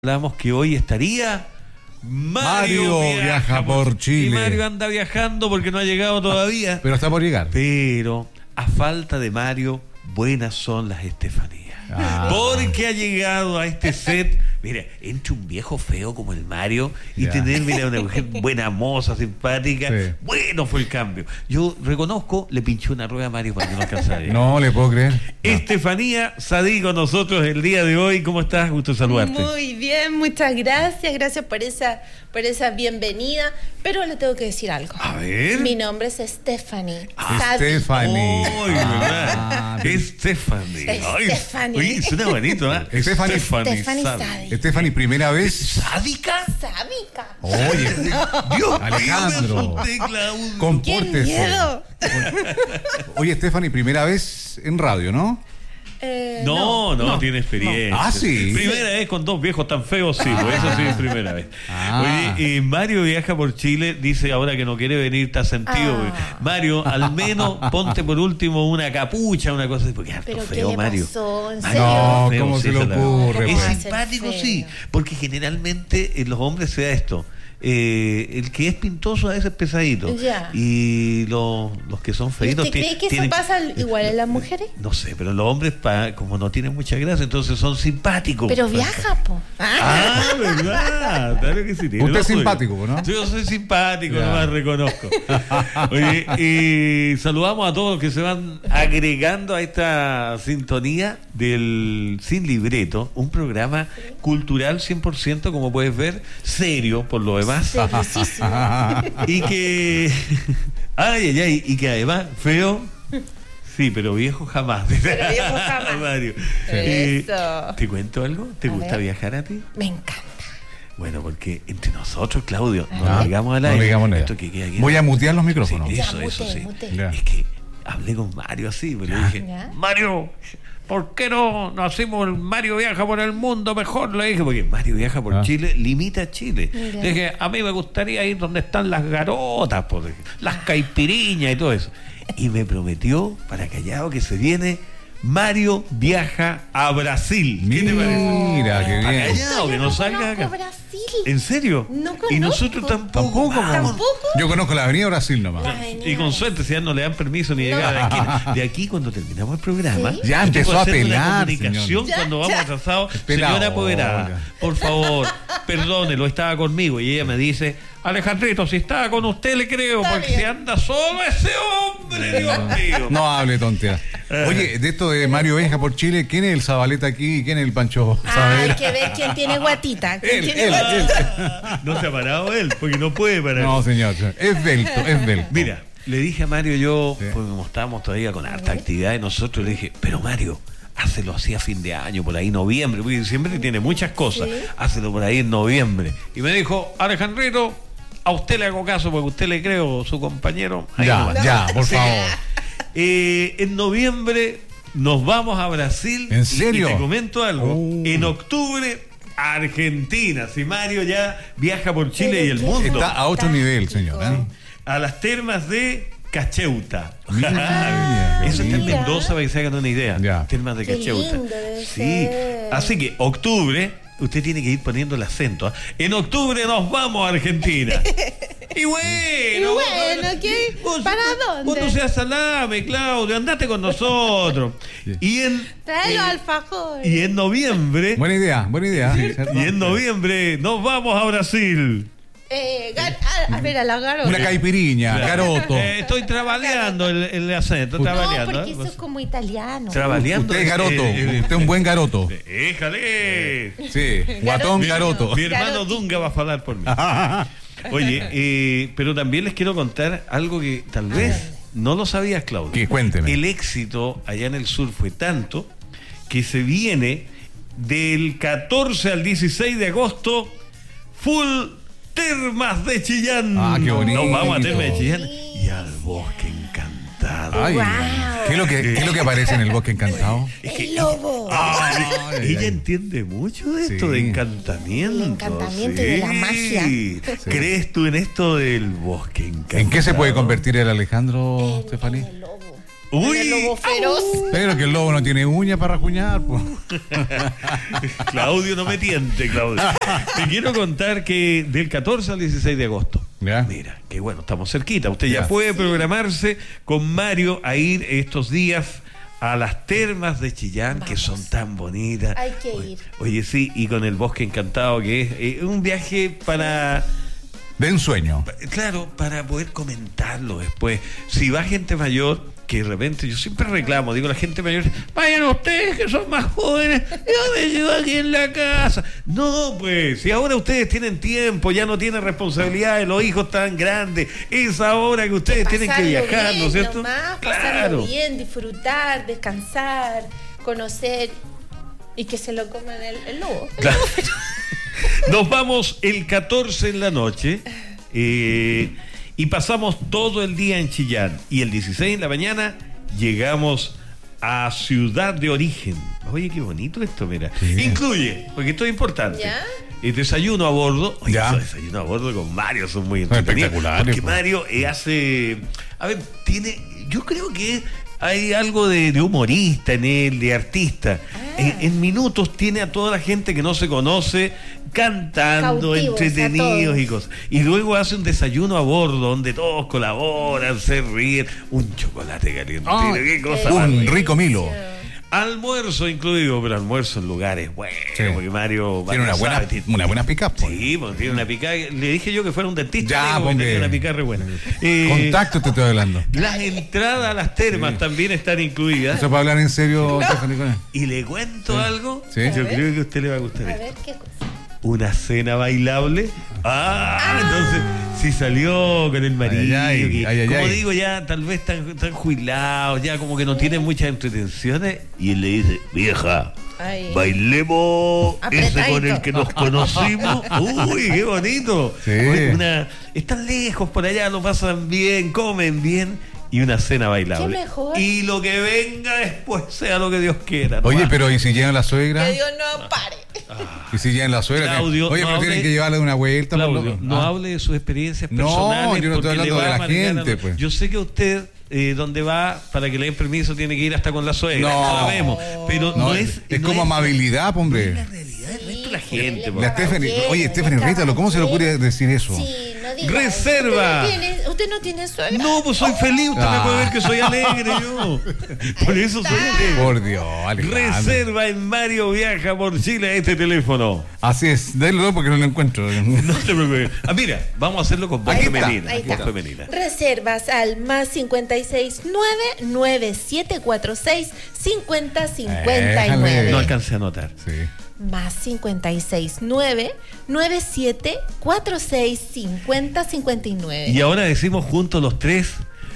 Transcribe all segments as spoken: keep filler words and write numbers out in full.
Hablamos que hoy estaría Mario, Mario viaja, viaja por, por Chile. Y Mario anda viajando porque no ha llegado todavía. Pero está por llegar. Pero a falta de Mario, buenas son las Estefanías. Ah. Porque ha llegado a este set. Mira, entre un viejo feo como el Mario y Ya. tener, mira, una mujer buena, moza, simpática. Sí. Bueno fue el cambio. Yo reconozco, le pinché una rueda a Mario para que no alcanzara. No le puedo creer. No. Estefanía Sadí con nosotros el día de hoy. ¿Cómo estás? Gusto saludarte. Muy bien, muchas gracias. Gracias por esa, por esa bienvenida. Pero le tengo que decir algo. A ver. Mi nombre es Stephanie. Ah, Sadí. Stephanie. Ay, ¿verdad? Ah, Stephanie. Ay, Stephanie. Oye, suena bonito, ¿eh? Stephanie. Stephanie Sadí. Sadí. Stephanie, primera vez. ¿Sádica? Sádica. Oye, Dios Alejandro. mío, me asusté, Claudio. ¡Qué compórtese. miedo! Oye, Stephanie, primera vez en radio, ¿no? Eh, No, no, no, tiene experiencia. no. Ah, sí. Primera vez con dos viejos tan feos, sí, pues eso sí es primera vez. Ah. Oye, eh, Mario viaja por Chile, dice ahora que no quiere venir, está sentido. Ah. Porque, Mario, al menos ponte por último una capucha, una cosa así, porque es harto ¿Pero qué feo, le Mario. pasó? ¿En Mario, serio? No, feo, ¿cómo sí, se le esa es la ocurre, verdad. pues? Es simpático, Feo. sí, porque generalmente en los hombres se da esto. Eh, el que es pintoso a veces es pesadito. Ya. Y los, los que son ¿Y feitos usted cree que eso pasa igual en las mujeres? No sé, pero los hombres, pa, como no tienen mucha grasa, entonces son simpáticos. Pero viaja, po. Ah, verdad, claro que sí. tiene Usted lo es suyo. simpático, ¿no? Yo soy simpático, Ya. no más reconozco. Oye, y saludamos a todos los que se van agregando a esta sintonía del Sin Libreto, un programa cultural cien por ciento, como puedes ver, serio por lo demás. Seriosísimo. Y que. Ay, ay, ay, y que además, feo. Sí, pero viejo jamás. Pero viejo jamás. Mario. Sí. Eh, Eso. ¿Te cuento algo? ¿Te A gusta ver. viajar a ti? Me encanta. Bueno, porque entre nosotros, Claudio, no Ah, digamos al no aire. digamos nada. Esto que queda aquí. Voy a mutear los micrófonos. Sí, Ya, eso, eso mute, sí. mute. Ya. Es que hablé con Mario así, pero le dije, Ya. Mario, ¿por qué no, no hacemos el Mario viaja por el mundo mejor? Le dije, porque Mario viaja por Ah. Chile, limita a Chile. Mira. Le dije, a mí me gustaría ir donde están las garotas, por ejemplo, las caipiriñas y todo eso. Y me prometió, para callado, que se viene Mario viaja a Brasil. ¿Qué te parece? Mira, qué Para bien. callado, que Yo no no salga conozco acá. Brasil. ¿En serio? No Y conozco. nosotros tampoco. Tampoco. Vamos. ¿Tampoco? Yo conozco la Avenida Brasil nomás. La avenida. Y con suerte, si ya no le dan permiso ni llegar a la esquina. De aquí, cuando terminamos el programa, ¿Sí? Ya yo empezó puedo a hacer una pelar, comunicación señor. Ya, cuando vamos ya. atrasados. Espera Señora ahora. apoderada, por favor, perdónelo, estaba conmigo. Y ella me dice, Alejandrito, si estaba con usted le creo, Está porque bien. si anda solo ese hombre, Dios mío. No hable tontería. Oye, de esto de Mario viaja por Chile, ¿quién es el Zabaleta aquí y quién es el Pancho Ah, hay Saavedra? que ver quién tiene guatita. ¿Quién Él, tiene él, guatita? él. No se ha parado él, porque no puede parar. No, señor, es belto, es belto. Mira, le dije a Mario, yo, Sí. pues como estábamos todavía con harta actividad, y nosotros le dije, pero Mario, hácelo así a fin de año, por ahí noviembre, porque diciembre tiene muchas cosas, Sí. hácelo por ahí en noviembre. Y me dijo, Alejandrito, a usted le hago caso, porque usted le creo, su compañero. Ahí Ya, nomás. ya, por Sí. favor. Eh, en noviembre nos vamos a Brasil. ¿En y- serio? Y, te comento algo. Uh. En octubre, a Argentina. Si Mario ya viaja por Chile Pero y el qué mundo. Está a otro nivel, señor. ¿eh? A las termas de Cacheuta. Mira, Eso está en mira. Mendoza para que se hagan una idea. Ya. Termas de Qué Cacheuta. lindo debe Sí. ser. Así que octubre, usted tiene que ir poniendo el acento. ¿ah? En octubre nos vamos a Argentina. Y bueno, Y bueno, ¿qué? vos- ¿Para dónde? Vos no seas salame, Claudio, andate con nosotros. Y en Trae los eh, alfajores. y en noviembre, Buena idea, buena idea. ¿cierto? y en noviembre nos vamos a Brasil. Eh, gar- a, a ver, a la garota. Una caipiriña, garoto. Eh, estoy trabaleando el, el acento, Usted- No, trabaleando. porque ¿eh? eso es como italiano. Trabaleando. Usted es garoto, eh, eh, usted es un buen garoto. Déjale. Sí, guatón Garotino. garoto. Mi hermano Garotito. Dunga va a hablar por mí. Oye, eh, pero también les quiero contar algo que tal vez no lo sabías, Claudio. Que cuénteme. El éxito allá en el sur fue tanto que se viene del catorce al dieciséis de agosto full Termas de Chillán. Ah, qué bonito. Nos vamos a Termas de Chillán y al Bosque Encantado. Ay, Wow. ¿qué es lo que, qué es lo que aparece en el bosque encantado? Es que El lobo. Ah, Ay, ella ay. entiende mucho de esto Sí. de encantamiento. El encantamiento y de la magia. ¿Crees tú en esto del bosque encantado? ¿En qué se puede convertir el Alejandro, En- Estefanía? en el lobo. Uy, el lobo feroz. Pero que el lobo no tiene uña para rajuñar, pues. Claudio, no me tiente, Claudio. Te quiero contar que del catorce al dieciséis de agosto. ¿Ya? Mira, que bueno, estamos cerquita. Usted ya, Ya. puede programarse con Mario a ir estos días a las termas de Chillán, Vamos. que son tan bonitas. Hay que Oye, ir. Oye, sí, y con el bosque encantado, que es eh, un viaje para... De ensueño. Claro, para poder comentarlo después. Si va gente mayor, que de repente yo siempre reclamo, digo, la gente mayor, vayan ustedes que son más jóvenes, yo me llevo aquí en la casa. No, pues, si ahora ustedes tienen tiempo, ya no tienen responsabilidades, los hijos están grandes, es ahora que ustedes tienen que Pasarlo viajar, bien, ¿no es cierto? nomás, Claro. pasarlo bien, disfrutar, descansar, conocer y que se lo coman el, el lobo. Claro. Nos vamos el catorce en la noche eh, y pasamos todo el día en Chillán. Y el dieciséis en la mañana llegamos a Ciudad de Origen. Oye, qué bonito esto, mira. Sí. Incluye, porque esto es importante. ¿Ya? El desayuno a bordo. Oye, Ya. esos desayunos a bordo con Mario son muy Son entretenidos. espectaculares, Porque pues. Mario eh, hace. A ver, tiene. Yo creo que hay algo de, de humorista en él, de artista. Ah. En, en minutos tiene a toda la gente que no se conoce cantando, Cautivos a entretenidos todos. y cosas. Y luego hace un desayuno a bordo donde todos colaboran, se ríen. Un chocolate caliente. Ah, qué cosa eh, más Un rica. rico Milo. Almuerzo incluido, pero almuerzo en lugares buenos, Sí. porque Mario, Tiene una Mario buena, sabe, tiene- una buena pick-up, pues. Sí, pues tiene una picada. Le dije yo que fuera un dentista. Ya, digo, que hombre. tenía una picada re buena. Eh, Contacto te estoy hablando. Las entradas a las termas también están incluidas. ¿Eso para hablar en serio, Stephanie, con él? Y le cuento algo. Sí. Yo A ver. creo que a usted le va a gustar A esto. ver qué cosa. Una cena bailable. Ah, entonces, si salió con el marido, Ay, ay, que, ay, ay, como ay. digo, ya tal vez están, están jubilados, ya como que no tienen muchas entretenciones. Y él le dice, vieja, Ay. bailemos ese Apretadito. con el que nos conocimos. Uy, qué bonito. Sí. Oye, una, están lejos por allá, lo pasan bien, comen bien. Y una cena bailable. ¿Qué mejor? Y lo que venga después sea lo que Dios quiera. Oye, nomás. pero ¿y si llegan la suegra? Que Dios no pare. ¿Y si llegan la suegra? Claudio, Oye, no pero tienen hable- que llevarle una vuelta. por Claudio, lo- no Ah. hable de sus experiencias No, personales. yo no estoy porque le hablando va de la a amargar gente, a- pues. Yo sé que usted, eh, donde va, para que le den permiso, tiene que ir hasta con la suegra. No. Lo sabemos. Pero no, No, es. es no como amabilidad, no es hombre. la realidad, el resto de la gente. él po. La es Stephanie, caballero, oye, él Stephanie, es rítalo, ¿cómo se le ocurre caballero. decir eso? Sí, no diga. Reserva. Usted no tiene, usted no tiene suegra. No, pues soy feliz. Usted Ah. me puede ver que soy alegre yo. Por eso soy alegre. Por Dios, Alejandro. Reserva en Mario Viaja por Chile a este teléfono. Así es, délo porque no lo encuentro. No te preocupes. Ah, mira, vamos a hacerlo con voz Ahí está, femenina. ahí voz está. femenina. Reservas al más cincuenta y seis nueve nueve siete cuatro seis cincuenta cincuenta y Déjale. nueve. No alcancé a notar. Sí. Más cincuenta y seis nueve nueve siete cuatro seis cincuenta cincuenta y nueve. Y ahora decimos juntos los tres: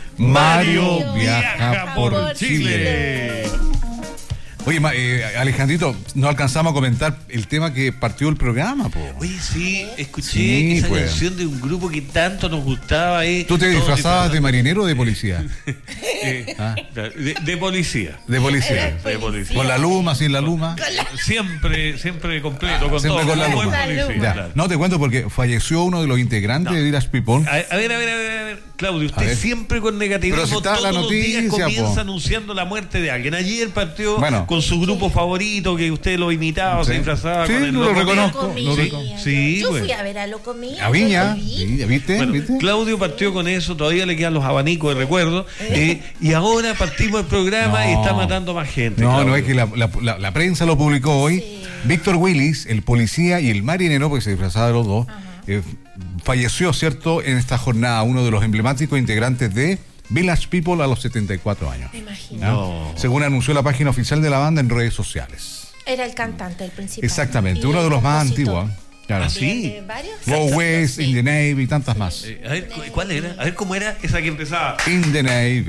Mario viaja por por Chile. Chile. Oye, ma- eh, Alejandrito, no alcanzamos a comentar el tema que partió el programa, po. Oye, sí, escuché Sí, esa pues. canción de un grupo que tanto nos gustaba ahí. ¿Tú te todos disfrazabas de disfrazados. marinero o de policía? Eh, Ah. de, de policía. De policía. Eh, De policía. Con la luma, sin la luma. Siempre, siempre completo, con Siempre todo. con la como buen luma. policía, Ya, claro. no te cuento porque falleció uno de los integrantes No. de Village People. A, a ver, a ver, a ver, a ver, Claudio, A usted ver. siempre con negativismo, Pero si está todos la los días noticia, comienza po. anunciando la muerte de alguien. Ayer partió Bueno. con su grupo favorito, que usted lo imitaba, Sí. se disfrazaba Sí, con el lo Loco reconozco. Mía. lo Comía, reconozco. yo- Sí, yo pues. fui a ver a lo comía. A Viña, yo vi. sí, ¿viste? Bueno, ¿Viste? Claudio partió con eso, todavía le quedan los abanicos de recuerdo, eh, y ahora partimos el programa No. y está matando más gente. No, Claudio. no, es que la, la- la- la prensa lo publicó hoy. Sí. Víctor Willis, el policía y el marinero, porque se disfrazaba de los dos, eh, falleció, ¿cierto?, en esta jornada, uno de los emblemáticos integrantes de Village People a los setenta y cuatro años. Me imagino. ¿ya? No. Según anunció la página oficial de la banda en redes sociales. Era el cantante, el principal. Exactamente, Y uno el de los más compositor. antiguos. Claro. Ah, sí. De varios. Go West, Sí. In the Navy y tantas más. Eh, a ver, cu- ¿cuál era? A ver cómo era esa que empezaba. In the Navy.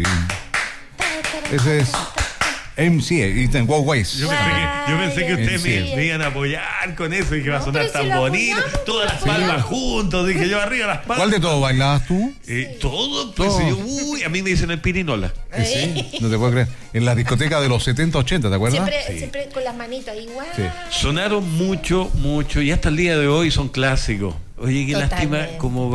Ese es M C A, y en Go West. Yo pensé que, yo pensé que ustedes Sí. me, me iban a apoyar con eso y que va a No, sonar pero tan si lo bonito. apoyamos, Todas las lo palmas apoyamos. juntos, dije yo arriba las palmas. ¿Cuál de todos bailabas tú? Eh, todo, pues Todo. yo, uy, a mí me dicen el pirinola. Eh. Sí, no te puedo creer. En las discotecas de los setenta, ochenta, ¿te acuerdas? Siempre, siempre con las manitos igual. Sí. Sonaron mucho, mucho, y hasta el día de hoy son clásicos. Oye, qué Totalmente. lástima cómo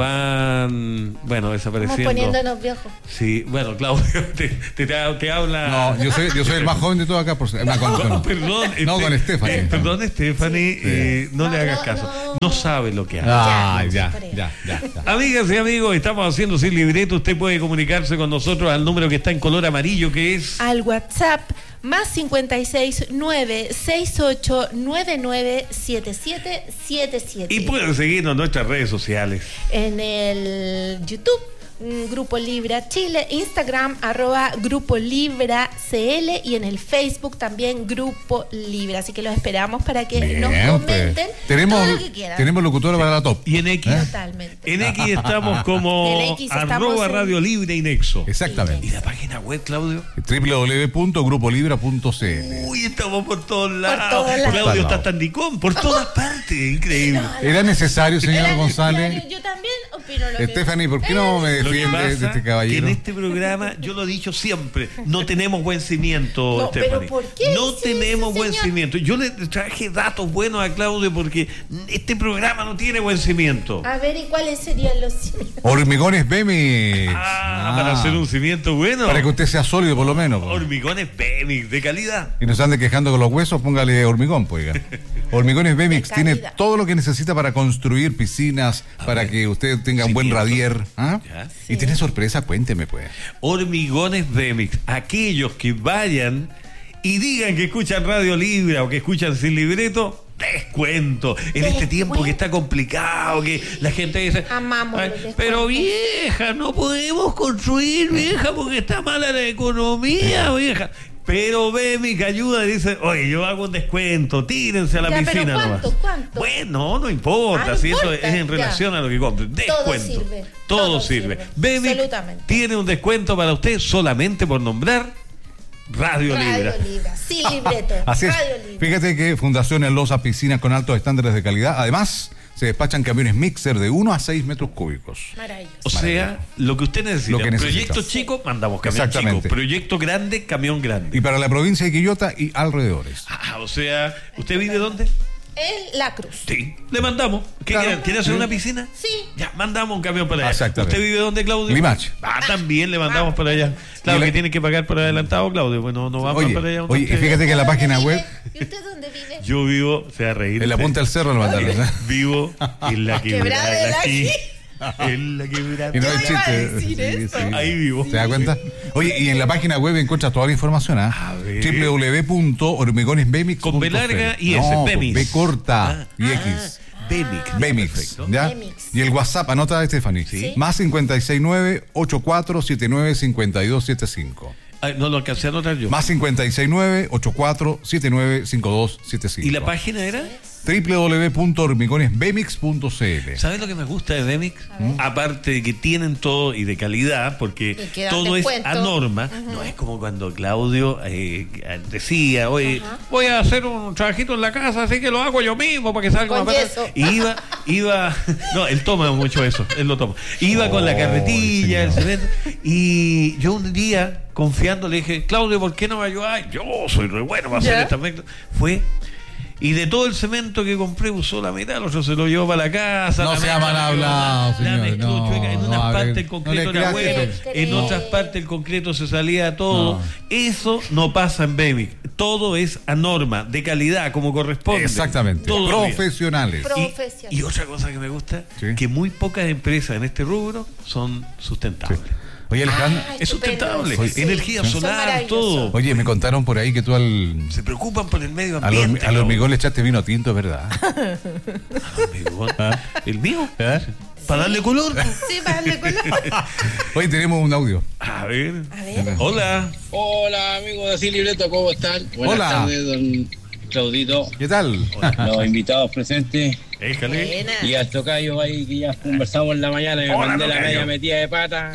van, bueno, Estamos desapareciendo. poniéndonos viejos. Sí, bueno, Claudio, te, te, te habla... No, yo soy, yo soy el más joven de todo acá. Por, ser- no, con- No, con- perdón. No, este- con Stephanie. eh, Perdón, Stephanie, eh, no, No, le hagas no, caso. no. No sabe lo que hace. Ah, Ya, ya, no, ya, ya, ya. Amigas y amigos, estamos haciendo Sin Libreto. Usted puede comunicarse con nosotros al número que está en color amarillo, que es... Al WhatsApp más cincuenta y seis nueve seis ocho nueve nueve siete siete siete siete. Y pueden seguirnos en nuestras redes sociales. En el YouTube, mm, Grupo Libra Chile, Instagram, arroba Grupo Libra C L y en el Facebook también Grupo Libra. Así que los esperamos para que Bien, nos pues. comenten Tenemos, todo lo que quieran. tenemos locutora para la top. Y en X, Totalmente. en X estamos como En X estamos arroba en- Radio Libre y Nexo. Exactamente. ¿Y la página web, Claudio? doble u doble u doble u punto grupo libra punto c l. Uy, estamos por todos lados. todos lados. Claudio está Por tan dicón, por todas partes. Increíble. ¿Era necesario, señor Era González? necesario, Yo también opino lo mismo. Stephanie, ¿por qué no me Lo que defiende pasa de este que caballero? en este programa, yo lo he dicho siempre, no tenemos buen cimiento, No, pero Stephanie. ¿por qué No dice tenemos eso, buen señor? cimiento. Yo le traje datos buenos a Claudio porque este programa no tiene buen cimiento. A ver, ¿y cuáles serían los cimientos? Hormigones Bemis. Ah, para hacer un cimiento bueno. Para que usted sea sólido, por lo menos. po. Hormigones Pemix, de calidad. Y no se ande quejando con los huesos, póngale hormigón, pues. oiga. Hormigones Bemix De tiene calidad. todo lo que necesita para construir piscinas, para que usted tenga un buen Cimiento. radier. ¿ah? Ya. Y tiene sorpresa, cuénteme, pues. Hormigones Pemix. Aquellos que vayan y digan que escuchan Radio Libre o que escuchan Sin Libreto, descuento. En este tiempo que está complicado, que la gente dice, Amamos "Ay, los descuentos". pero vieja, no podemos construir, vieja, porque está mala la economía, vieja. Pero Bemix ayuda y dice, oye, yo hago un descuento, tírense a la Ya, pero piscina ¿cuánto, nomás. cuánto? Bueno, no importa, Ah, no si eso importa, es en ya. relación a lo que compren. Todo Descuento. sirve, Todo, todo sirve. sirve, Bemix absolutamente. tiene un descuento para usted solamente por nombrar Radio, Radio Libre. Libra, sin libreto. Así es. Radio Libra. Fíjate que Fundación Losa Piscinas con altos estándares de calidad. Además, se despachan camiones mixer de uno a seis metros cúbicos. Maravilloso. O sea, lo que usted necesita. Lo que necesita. Proyecto chico, mandamos camión Exactamente. chico. Proyecto grande, camión grande. Y para la provincia de Quillota y alrededores. Ah, o sea, ¿usted vive dónde? En La Cruz. Sí, le mandamos. ¿Qué Claro. quiere? ¿Quiere hacer Sí. una piscina? Sí. Ya, mandamos un camión para allá. Exactamente. ¿Usted vive dónde, Claudio? Limache. Ah, también le mandamos Ah. para allá. Claro Y la- que tiene que pagar por adelantado, Claudio. Bueno, no vamos Oye, para allá. oye, y usted. fíjate que en la ¿Dónde página vive? web, ¿Y usted dónde vive? Yo vivo, se va a reír. en la punta del cerro lo mandaron. ¿eh? Vivo en la Quebrada quebrada de la aquí. G. En la quebrada. Y no Yo es iba a chiste. decir eso. Ahí vivo. ¿Se da cuenta? Oye, y en la página web encuentras toda la información, ¿ah? A ver. doble u doble u doble u punto hormigonesbemix punto Con B larga c l. y S, No, Bemix. B corta Ah, y X. Bemix. Bemix, Perfecto. ¿ya? Bemix. Y el WhatsApp, anota, Stephanie. Sí. Más cincuenta y seis nueve ochenta y cuatro setenta y nueve cincuenta y dos setenta y cinco. Ay, no lo alcancé a anotar yo. Más cincuenta y seis nueve ochenta y cuatro setenta y nueve cincuenta y dos setenta y cinco. ¿Y la página era? doble u doble u doble u punto hormigonesbemix punto c l. ¿Sabes lo que me gusta de Bemix? Aparte de que tienen todo y de calidad, porque Y que dan todo descuento. es a norma. No es como cuando Claudio eh, decía, oye, Ajá. voy a hacer un trabajito en la casa, así que lo hago yo mismo para que salga Con más barato. yeso. Y iba, iba, no, él toma mucho eso, él lo toma. Iba con la Oh, carretilla, el señor. cemento, y yo un día, confiando, le dije, Claudio, ¿por qué no me ayudas? Yo soy re bueno para hacer ¿Ya? esta mezcla. Fue. Y de todo el cemento que compré usó la mitad, el otro se lo llevó para la casa. No la sea mezcló, mal hablado, la señor, mezcló no, chueca. En no, unas a ver, partes el no concreto le era creas bueno, que- en otras partes el concreto se salía todo. No. Eso no pasa en Bemix. Todo es a norma, de calidad, como corresponde. Exactamente. Todo bien. Profesionales. Pro- Y, Profesional. y otra cosa que me gusta, Sí. que muy pocas empresas en este rubro son sustentables. Oye, Alejandro. Ay, Es estupendo. sustentable, Sí, energía sí. Son solar, maravillosos. todo. Oye, me contaron por ahí que tú al, Se preocupan por el medio al, ambiente. hormi- al hormigón le echaste vino tinto, ¿verdad? Hormigón. ¿El mío? ¿Eh? ¿Para darle color? Sí, para darle color. Hoy tenemos un audio. A ver. A ver. Hola. Hola amigos de Sin Libreto, ¿cómo están? Buenas Hola. tardes, don Claudito, ¿Qué tal? los invitados presentes Éjale. Buena. y al tocayo ahí que ya conversamos en la mañana y me Hola, mandé la tocayo. media metida de pata.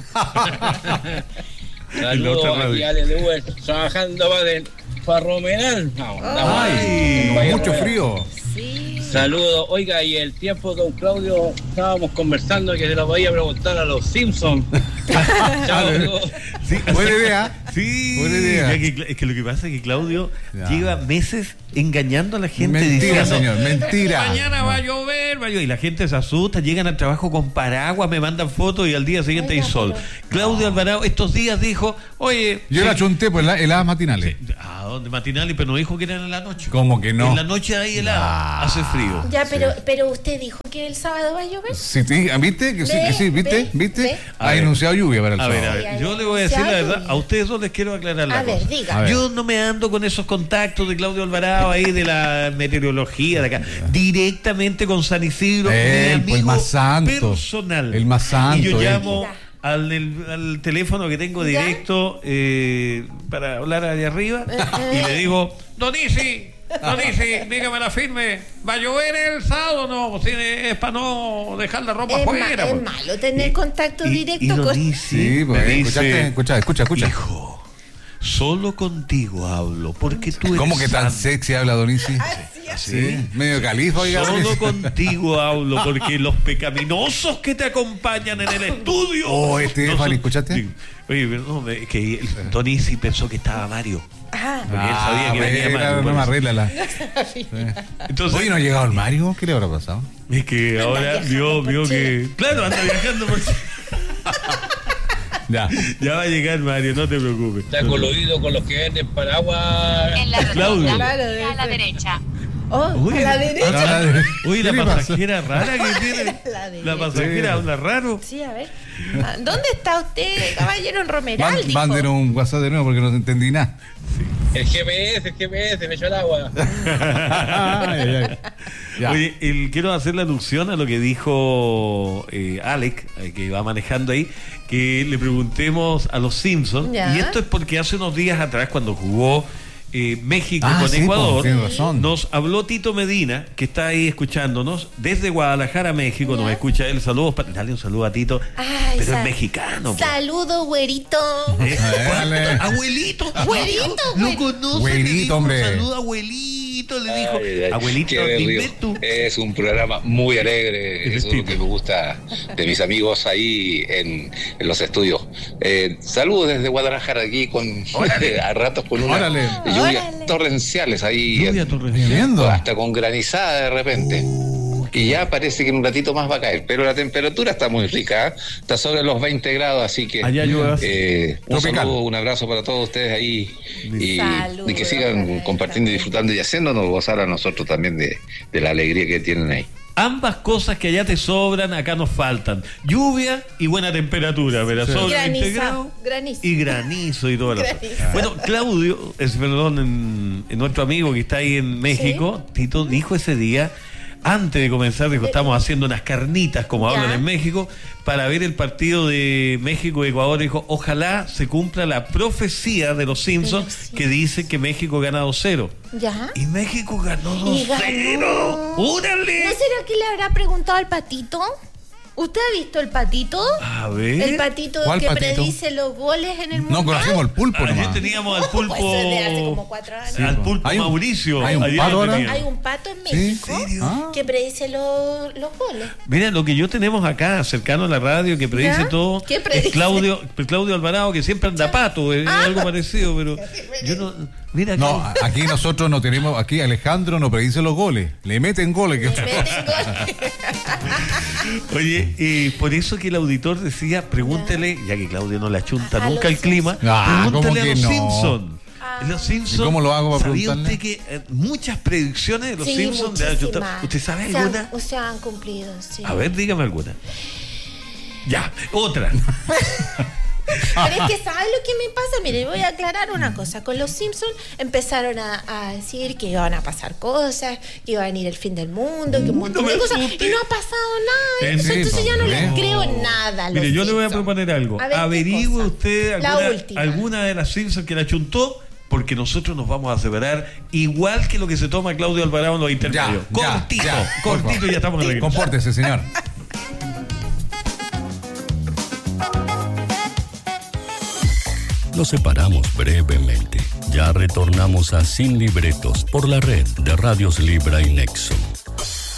En la otra Saludos radio. aquí Ale de Uber, trabajando para, para Romeral. Vamos, andamos Ay, ahí. mucho frío. Sí. Saludos. Oiga, y el tiempo, don Claudio, estábamos conversando que se lo podía preguntar a los Simpsons. Chao. Sí, Buena idea. Sí, Buena idea. ya que, es que lo que pasa es que Claudio Ya. lleva meses engañando a la gente Mentira, diciendo, señor, mentira. mañana va a llover, va a llover, y la gente se asusta, llegan al trabajo con paraguas, me mandan fotos y al día siguiente Oiga, hay sol. pero- Claudio Alvarado estos días dijo, oye, Yo sí, la chunté por la- heladas matinales. ¿a dónde matinal? Pero no dijo que eran en la noche. ¿Cómo que no? En la noche hay helada, Ah. hace frío. Ya, pero, pero usted dijo que el sábado va a llover. Sí, sí, ¿viste? Que sí, Ve, que sí, ¿viste? ve, ¿Viste? ve. A Ha ver. enunciado lluvia para el A ver, sábado. a ver, Ay, yo ay, le voy a decir la ya, verdad, lluvia. a ustedes dos les quiero aclarar la A ver, cosa. diga. A ver. Yo no me ando con esos contactos de Claudio Alvarado ahí de la meteorología de acá. Directamente con San Isidro, Él, mi pues, amigo más santo. personal. El más santo, Y yo él. llamo al, el- al teléfono que tengo ¿Ya? directo eh, para hablar allá arriba y le digo, Don Isi, Don Isi, dígame la firme, ¿va a llover el sábado o no? Si es para no dejar la ropa Es, ma- afuera. es pues. malo tener contacto Y- directo y don con. Isi Sí, me pues, dice, escuchaste, escucha, escucha, escucha. hijo, solo contigo hablo, porque tú eres ¿Cómo que tan santo. sexy habla Donisi? Sí, medio califa, oiga. Solo Donisi. contigo hablo, porque los pecaminosos que te acompañan en el estudio. Oh, Estefany, son- ¿escuchaste? Digo, Oye, pero no, es que el Donisi pensó que estaba Mario. Ah, Porque él sabía que venía Mario, no por me eso. arréglala. Entonces, Hoy no ha llegado el Mario, ¿qué le habrá pasado? es que ahora viajando vio, por vio Chile. que. Claro, anda viajando por Chile. Ya. Ya va a llegar Mario, no te preocupes. Está coludido con los que venden paraguas. En la Claudio. rotonda, Claro, a debe la ser. derecha. oh, Uy, a la derecha. No, la de- Oye, ¿Qué la le pasa? pasajera rara que tiene. La derecha. La pasajera Sí. habla raro. Sí, a ver. Ah, ¿Dónde está usted, caballero en Romeral? Man- dijo? Mándenos un WhatsApp de nuevo porque no entendí nada. El G P S, el G P S, me echó el agua. Ay, ay, ay. Ya. Oye, el- quiero hacer la alusión a lo que dijo eh, Alec, eh, que va manejando ahí, que le preguntemos a los Simpsons. Ya. Y esto es porque hace unos días atrás, cuando jugó eh, México Ah, con sí, Ecuador, po, tiene razón. nos habló Tito Medina, que está ahí escuchándonos, desde Guadalajara, México. Ya. Nos escucha él. Saludos, pa- dale un saludo a Tito. Ay, pero sa- es mexicano. po. Saludo, güerito. ¿Eh? Dale. Abuelito, Abuelito, lo güey. conoce, Abuelito, le dijo, hombre. saluda abuelito, le dijo, Ay, ay, abuelito, qué dime berrío. tú. Es un programa muy alegre, Ese eso es lo tipo. que me gusta de mis amigos ahí en, en los estudios. Eh, saludos desde Guadalajara aquí con a ratos con unas Órale. lluvias Órale. torrenciales ahí, Lluvia en- torrencial. Tremendo. hasta con granizada de repente. Y ya parece que en un ratito más va a caer, pero la temperatura está muy rica, ¿eh? Está sobre los veinte grados, así que Allá llueve. eh, un Tropical. saludo, un abrazo para todos ustedes ahí y, Saludos y que sigan para compartiendo y él disfrutando y haciéndonos gozar a nosotros también de, de la alegría que tienen ahí. Ambas cosas que allá te sobran, acá nos faltan. Lluvia y buena temperatura, ¿verdad? Sí. Sobre Granizo, veinte grados granizo. y granizo y todo lo Granizo. Bueno, Claudio, es, perdón, en, en nuestro amigo que está ahí en México, Tito dijo ese día, antes de comenzar, dijo, estamos haciendo unas carnitas, como Ya. hablan en México, para ver el partido de México-Ecuador. Dijo, ojalá se cumpla la profecía de los Simpsons Simpsons. que dice que México gana dos cero. ¿Ya? Y México ganó Y dos cero. ganó. ¡Órale! ¿No será que le habrá preguntado al patito? ¿Usted ha visto el patito? A ver. El patito ¿Cuál que patito? predice los goles en el mundo. No conocemos el pulpo Ayer nomás. teníamos al Pues pulpo. eso es de hace como cuatro años. al pulpo Hay un- Mauricio. hay un Ayer pato lo ahora. teníamos. Hay un pato en ¿Sí? México ¿En serio? Ah. que predice los, los goles. Mira, lo que yo tenemos acá, cercano a la radio, que predice ¿Ya? todo, ¿Qué predice? es Claudio, Claudio Alvarado, que siempre anda pato, es Ah. algo parecido, pero yo no. Mira, No, aquí- aquí nosotros no tenemos, aquí Alejandro no predice los goles, le meten goles. Que... Le meten goles. Oye, eh, por eso que el auditor decía, pregúntele, ya que Claudio no le achunta A nunca los el clima, Ah, ¿cómo pregúntele a que los no? Simpsons. Ah. Los Simpsons. ¿Y cómo lo hago para ¿Sabía preguntarle? usted que eh, muchas predicciones de los Sí, Simpsons le han achuntado? muchísimas. ¿Usted sabe Se han- alguna? O sea, han cumplido, sí. A ver, dígame alguna. Ya, otra. Pero es que, ¿sabes lo que me pasa? Mire, voy a aclarar una cosa. Con los Simpsons empezaron a, a decir que iban a pasar cosas, que iba a venir el fin del mundo, que un montón No me de cosas. asuste. Y no ha pasado nada. En Entonces, entonces ya no les serio. creo nada a los Mire, yo le voy a Simpsons. proponer algo. A ver, ¿qué Averigüe cosa? usted La alguna, última. alguna de las Simpsons que la chuntó, porque nosotros nos vamos a separar igual que lo que se toma Claudio Alvarado en los intermedios. Ya, ya, cortito, ya, por cortito, favor. ya estamos en regreso. Compórtese, señor. Nos separamos brevemente. Ya retornamos a Sin Libretos por la red de Radios Libra y Nexo.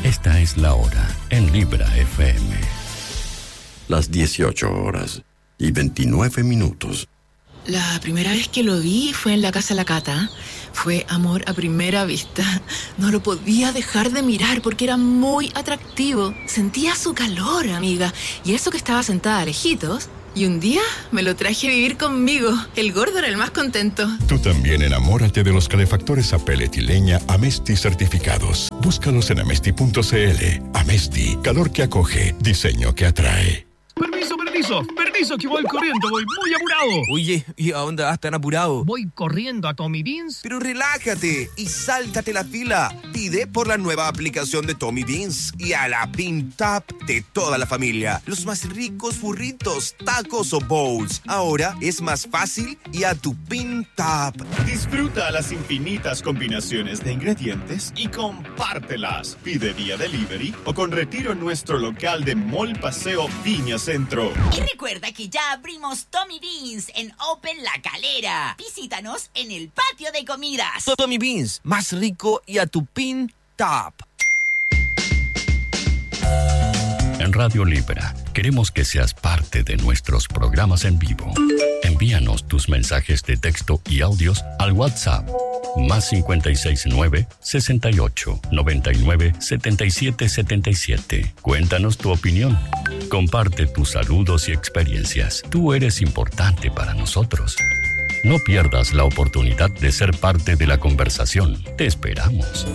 Esta es la hora en Libra F M. Las dieciocho horas y veintinueve minutos. La primera vez que lo vi fue en la casa de la Cata. Fue amor a primera vista. No lo podía dejar de mirar porque era muy atractivo. Sentía su calor, amiga. Y eso que estaba sentada lejitos. Y un día me lo traje a vivir conmigo. El gordo era el más contento. Tú también enamórate de los calefactores a pellet y leña Amesti certificados. Búscalos en amesti punto c l. Amesti, calor que acoge, diseño que atrae. Permiso, permiso, permiso, que voy corriendo, voy muy apurado. Oye, ¿y a dónde vas tan apurado? Voy corriendo a Tommy Beans. Pero relájate y sáltate la fila. Pide por la nueva aplicación de Tommy Beans y a la Pin Tap de toda la familia. Los más ricos burritos, tacos o bowls. Ahora es más fácil y a tu Pin Tap. Disfruta las infinitas combinaciones de ingredientes y compártelas. Pide vía delivery o con retiro en nuestro local de Mall Paseo Viña Centro. Y recuerda que ya abrimos Tommy Beans en Open La Calera. Visítanos en el patio de comidas. Tommy Beans, más rico y a tu Pin Tap. En Radio Libra, queremos que seas parte de nuestros programas en vivo. Envíanos tus mensajes de texto y audios al WhatsApp más cincuenta y seis nueve, sesenta y ocho, noventa y nueve, setenta y siete setenta y siete. Cuéntanos tu opinión. Comparte tus saludos y experiencias. Tú eres importante para nosotros. No pierdas la oportunidad de ser parte de la conversación. Te esperamos.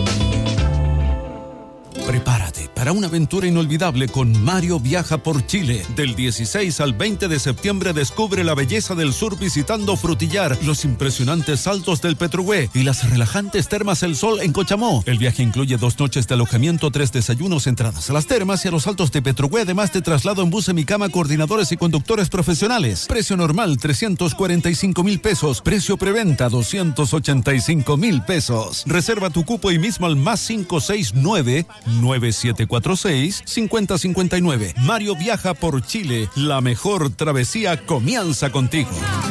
Prepárate para una aventura inolvidable con Mario Viaja por Chile. Del dieciséis al veinte de septiembre descubre la belleza del sur visitando Frutillar, los impresionantes saltos del Petrugué y las relajantes termas El Sol en Cochamó. El viaje incluye dos noches de alojamiento, tres desayunos, entradas a las termas y a los saltos de Petrugué, además de traslado en bus Semicama, coordinadores y conductores profesionales. Precio normal trescientos cuarenta y cinco mil pesos. Precio preventa doscientos ochenta y cinco mil pesos. Reserva tu cupo hoy mismo al más cinco seis nueve, nueve siete cuatro seis, cinco cero cinco nueve. Mario Viaja por Chile. La mejor travesía comienza contigo.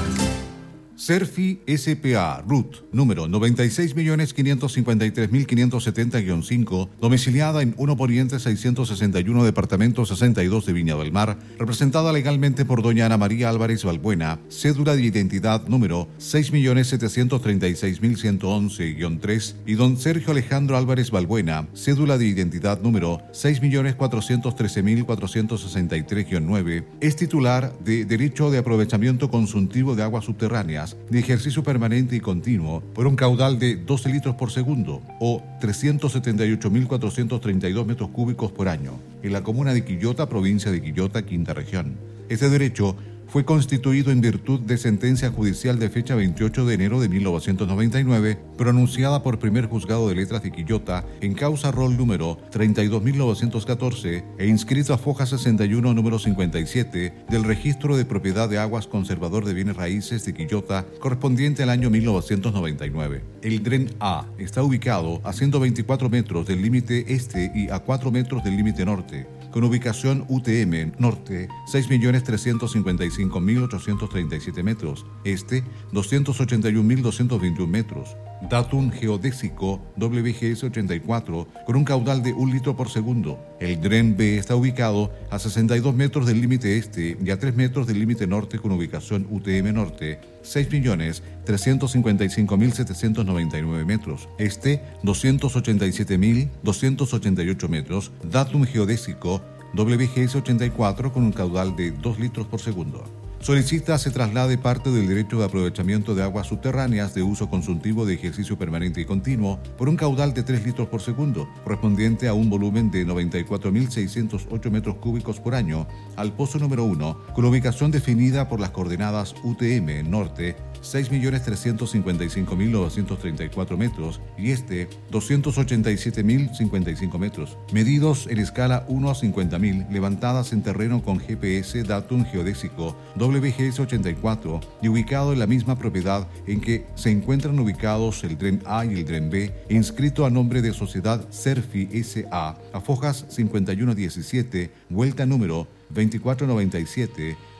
Serfi S P A R U T, número noventa y seis millones quinientos cincuenta y tres mil quinientos setenta guion cinco, domiciliada en uno Poniente seiscientos sesenta y uno, departamento sesenta y dos de Viña del Mar, representada legalmente por doña Ana María Álvarez Balbuena, cédula de identidad número seis millones setecientos treinta y seis mil ciento once guion tres, y don Sergio Alejandro Álvarez Balbuena, cédula de identidad número seis millones cuatrocientos trece mil cuatrocientos sesenta y tres guion nueve, es titular de derecho de aprovechamiento consultivo de aguas subterráneas de ejercicio permanente y continuo por un caudal de doce litros por segundo o trescientos setenta y ocho mil cuatrocientos treinta y dos metros cúbicos por año en la comuna de Quillota, provincia de Quillota, quinta región. Este derecho fue constituido en virtud de sentencia judicial de fecha veintiocho de enero de mil novecientos noventa y nueve, pronunciada por primer juzgado de letras de Quillota en causa rol número treinta y dos mil novecientos catorce e inscrito a foja sesenta y uno número cincuenta y siete del registro de propiedad de aguas conservador de bienes raíces de Quillota correspondiente al año mil novecientos noventa y nueve. El Dren A está ubicado a ciento veinticuatro metros del límite este y a cuatro metros del límite norte, con ubicación U T M norte seis millones trescientos cincuenta y cinco mil ochocientos treinta y siete metros, este doscientos ochenta y un mil doscientos veintiún metros, datum geodésico W G S ochenta y cuatro con un caudal de un litro por segundo. El Dren B está ubicado a sesenta y dos metros del límite este y a tres metros del límite norte con ubicación U T M norte seis millones trescientos cincuenta y cinco mil setecientos noventa y nueve metros, este doscientos ochenta y siete mil doscientos ochenta y ocho metros, datum geodésico W G S ochenta y cuatro con un caudal de dos litros por segundo. Solicita se traslade parte del derecho de aprovechamiento de aguas subterráneas de uso consultivo de ejercicio permanente y continuo por un caudal de tres litros por segundo, correspondiente a un volumen de noventa y cuatro mil seiscientos ocho metros cúbicos por año, al pozo número uno, con ubicación definida por las coordenadas U T M norte seis millones trescientos cincuenta y cinco mil novecientos treinta y cuatro metros y este doscientos ochenta y siete mil cincuenta y cinco metros, medidos en escala uno a cincuenta mil, levantadas en terreno con G P S datum geodésico W G S ochenta y cuatro y ubicado en la misma propiedad en que se encuentran ubicados el Dren A y el Dren B, inscrito a nombre de Sociedad Serfi S A a fojas cincuenta y uno diecisiete, vuelta número veinticuatro noventa y siete,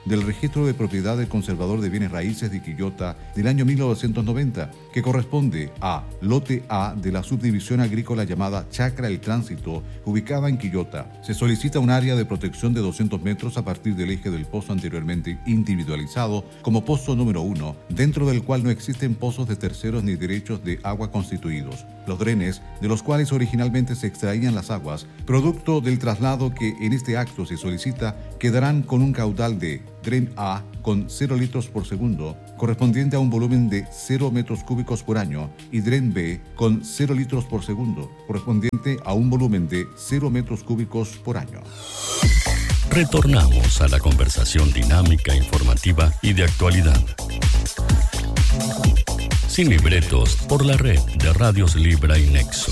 del registro de propiedad del conservador de bienes raíces de Quillota del año mil novecientos noventa, que corresponde a lote A de la subdivisión agrícola llamada Chacra El Tránsito, ubicada en Quillota. Se solicita un área de protección de doscientos metros a partir del eje del pozo anteriormente individualizado como pozo número uno, dentro del cual no existen pozos de terceros ni derechos de agua constituidos. Los drenes, de los cuales originalmente se extraían las aguas, producto del traslado que en este acto se solicita, quedarán con un caudal de dren A con cero litros por segundo, correspondiente a un volumen de cero metros cúbicos por año, y dren B con cero litros por segundo, correspondiente a un volumen de cero metros cúbicos por año. Retornamos a la conversación dinámica, informativa y de actualidad. Sin libretos, por la red de Radios Libra y Nexo.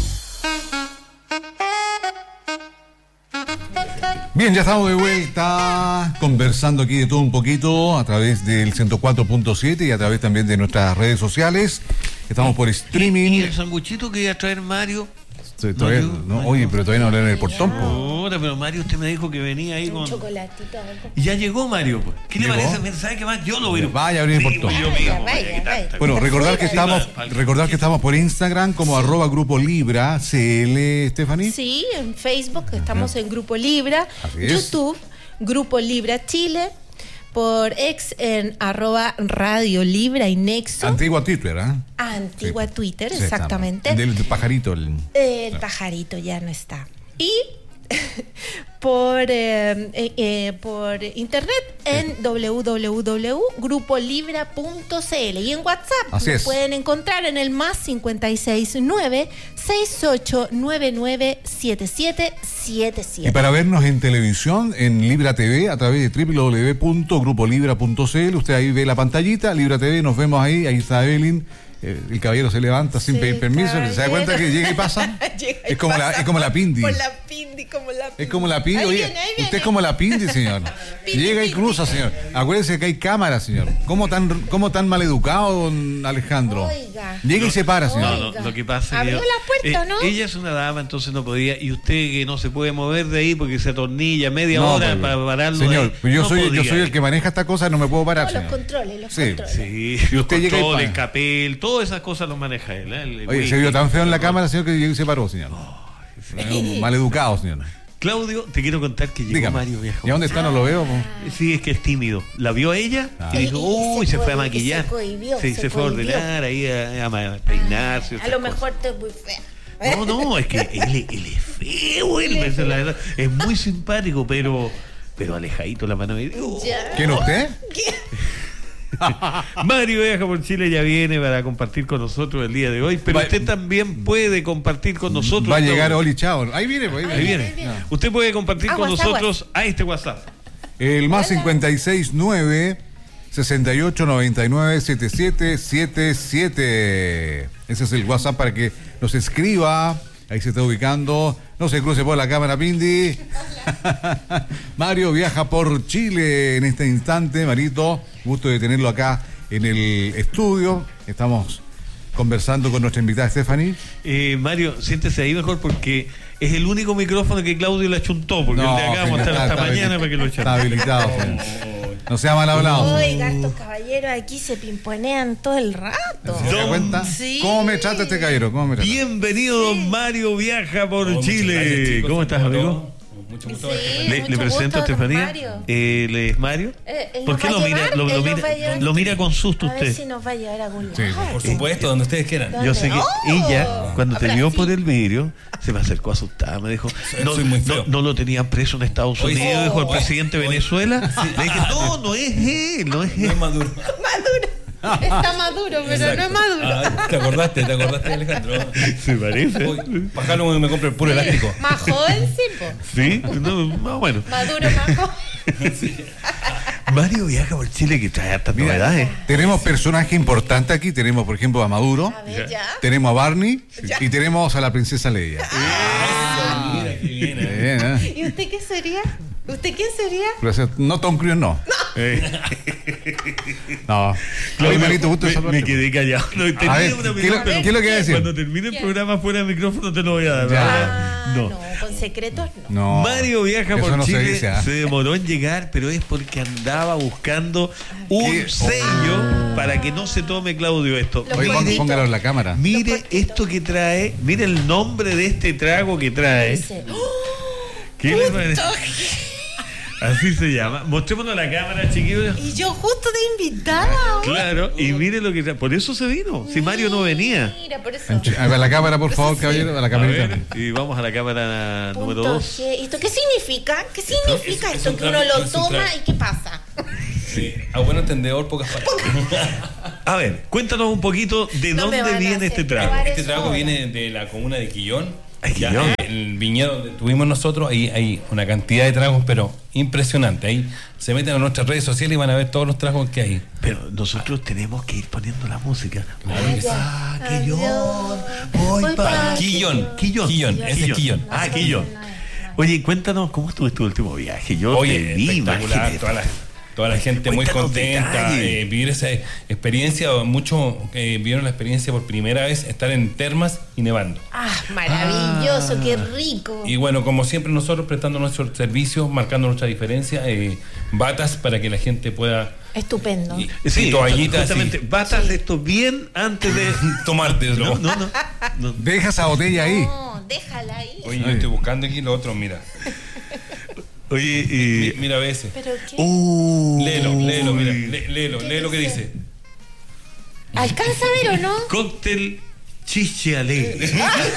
Bien, ya estamos de vuelta conversando aquí de todo un poquito a través del ciento cuatro punto siete y a través también de nuestras redes sociales. Estamos por streaming. ¿Y el sanguchito que iba a traer Mario? Sí, todavía, no, no, Mario. Oye, pero todavía no hablan en el portón. Ahora, pero Mario, usted me dijo que venía ahí un con... chocolatito. Algo. Y ya llegó Mario. Pues. ¿Qué ¿Llegó? le parece? ¿Sabe qué más? Yo lo veo. Vaya a abrir el portón. Sí, yo vaya, mismo, vaya, vaya. Bueno, recordar que estamos, recordar que estamos por Instagram como arroba Grupo Libra C L, Stephanie. Sí, en Facebook estamos en Grupo Libra, YouTube, Grupo Libra Chile, por ex en arroba Radio Libra y Nexo. Antigua Twitter, ¿ah? ¿eh? Antigua sí. Twitter, sí, exactamente. El del pajarito. El, el claro. pajarito ya no está. Y por, eh, eh, por internet en w w w punto grupo libra punto c l y en WhatsApp Así lo es. pueden encontrar en el más cincuenta y seis nueve seis ocho nueve nueve siete siete siete siete. Y para vernos en televisión, en Libra T V, a través de w w w punto grupo libra punto c l, usted ahí ve la pantallita, Libra T V, nos vemos ahí, ahí está Evelyn. El caballero se levanta sin sí, pedir permiso, caballero. Se da cuenta que llega y pasa. llega y es, como pasa la, es como la Pindi. Por la Pindi, como la Pindi. Es como la Pindi. Oye, viene, usted es como la Pindi, señor. Pindi, llega Pindi. Y cruza, señor. Acuérdese que hay cámaras, señor. ¿Cómo tan, cómo tan mal educado, don Alejandro? Oiga. Llega no, y se para, señor. No, no, lo que pasa Abrió es que la puerta, eh, ¿no? Ella es una dama, entonces no podía. Y usted que no se puede mover de ahí porque se atornilla media no, hora porque, para pararlo. Señor, ahí. yo, no soy, podía. yo soy el que maneja esta cosa, no me puedo parar, no, señor. los controles, los sí. controles. Sí, y usted los llega controles, y para. capel, todas esas cosas los maneja él. ¿eh? El Oye, wiki, se vio tan feo en la cámara, señor, que llegó y se paró, señor. Oh, sí. Mal educado, señor. Claudio, te quiero contar que llegó Dígame. Mario Viejo. ¿Y dónde está? No lo veo. Po. Sí, es que es tímido. La vio ella ah. y dijo, uy, se, se fue a maquillar. Se cohibió, sí, se, se fue a ordenar, ahí a, a peinarse. Ah, a lo mejor te es muy fea. No, no, es que él, él es feo, él, es, la verdad, es muy simpático, pero, pero alejadito la mano. Oh. ¿Quién usted? ¿Qué? Mario Viaja por Chile ya viene para compartir con nosotros el día de hoy, pero va, usted también puede compartir con nosotros. Va a llegar todo. Oli Chao. Ahí viene, ahí viene. Ahí viene. Ahí viene. No. Usted puede compartir aguas, con nosotros aguas. A este WhatsApp. El más cincuenta y seis nueve sesenta y ocho noventa y nueve setenta y siete setenta y siete. Ese es el WhatsApp para que nos escriba. Ahí se está ubicando. No se cruce por la cámara, Pindi. Mario viaja por Chile en este instante. Marito, gusto de tenerlo acá en el estudio. Estamos conversando con nuestra invitada Stephanie. Eh, Mario, siéntese ahí mejor porque es el único micrófono que Claudio le achuntó. Porque no, el de acá vamos a estar hasta mañana para que lo echen. Está habilitado. No sea mal hablado. Oiga, estos caballeros aquí se pimponean todo el rato. ¿Se da cuenta? Sí. ¿Cómo me trata este caballero? ¿Cómo me trata? Bienvenido, don sí. Mario Viaja por oh, Chile. Gracias, chicos, ¿cómo estás, amigo? Mucho gusto. Sí, le, mucho le presento gusto, a Estefanía. Eh, ¿Él es Mario? Eh, ¿Por qué lo mira, llevar, lo, lo, mira, llevar, lo mira con susto a usted? ver si nos va a llevar a algún lado. Sí, por supuesto, donde ustedes quieran. ¿Dónde? Yo sé que oh, ella, cuando te vio por el vidrio, se me acercó asustada. Me dijo, no, soy muy feo. no, no lo tenían preso en Estados Unidos, oh, dijo el presidente de oh, Venezuela. Sí. Le dije, no, no es él, no es él. No es Maduro. Maduro. Está maduro, pero Exacto. no es maduro. Ah, ¿Te acordaste? ¿Te acordaste, Alejandro? Se parece. Uy, Pajalo me compra el puro elástico. Más joven, sí, po. Sí, no, más bueno. Maduro, más joven. Sí. Mario viaja por Chile que trae hartas novedades. Tenemos personajes importantes aquí. Tenemos, por ejemplo, a Maduro. A ver, ya. Tenemos a Barney. Ya. Y tenemos a la princesa Leia. Ah, mira, qué bien. Bien, ¿eh? ¿Y usted qué sería? ¿Usted quién sería? No, Tom Cruise no. No. Eh. No. Claudio, Oye, Marito, gusto me, saludarte. me quedé callado. No, tenía A ver, una ¿qué, opinión, lo- pero ¿qué es lo que iba a decir? Cuando termine el programa fuera del micrófono te lo voy a dar. Ya. No. No, con secretos no. No. Mario viaja Eso por no se Chile, se, dice, ¿ah? demoró en llegar, pero es porque andaba buscando un ¿Qué? sello para que no se tome, Claudio, esto. Los Oye, pon- cortitos. póngalo en la cámara. Mire esto que trae, mire el nombre de este trago que trae. Dice, ¿Qué le parece? Así se llama. Mostrémonos a la cámara, chiquillos. y yo justo de invitada. Claro, y mire lo que trae. Por eso se vino. Si Mario no venía. Mira, por eso. A ver, la cámara, por favor, caballero. A la A camarita. ver, y vamos a la cámara número Punto dos. G. ¿Esto qué significa? ¿Qué significa es- es esto? un Que uno trago, lo es un toma trago. y ¿qué pasa? Sí, a buen entendedor, pocas palabras. A ver, cuéntanos un poquito de No me dónde van a viene hacer este trago. probar Este eso trago ahora. viene de la comuna de Quillón. ¿De Ya, Quillón? eh, el viñedo donde tuvimos nosotros, ahí hay una cantidad de tragos, pero impresionante. Ahí se meten a nuestras redes sociales y van a ver todos los tragos que hay. Pero nosotros tenemos que ir poniendo la música. Claro que sí. Ah, Adiós. Quillón. Voy Voy pa- pa- Quillón. Quillón. Quillón, ese es Quillón. Ah, Quillón. Oye, cuéntanos cómo estuvo tu último viaje. Yo te Oye, vi, espectacular, imagínate. toda la, toda la gente muy Cuéntanos contenta, detalles. eh, vivir esa experiencia, muchos eh, vieron la experiencia por primera vez, estar en termas y nevando. Ah, maravilloso, qué rico. Y bueno, como siempre nosotros prestando nuestros servicios, marcando nuestra diferencia, eh, batas para que la gente pueda... Estupendo. Y, Sí, y toallitas justamente, y batas esto bien antes de... tomártelo. No, no, no. no. Deja esa botella ahí. No, déjala ahí. Oye, yo estoy buscando aquí lo otro, mira. Oye, Mi- y... Mira a veces. ¿Pero qué? Uh, Léelo, léelo, mira, lé- léelo, lee lo que dice. ¿Alcanza a ver o no? Cóctel chiche alegre.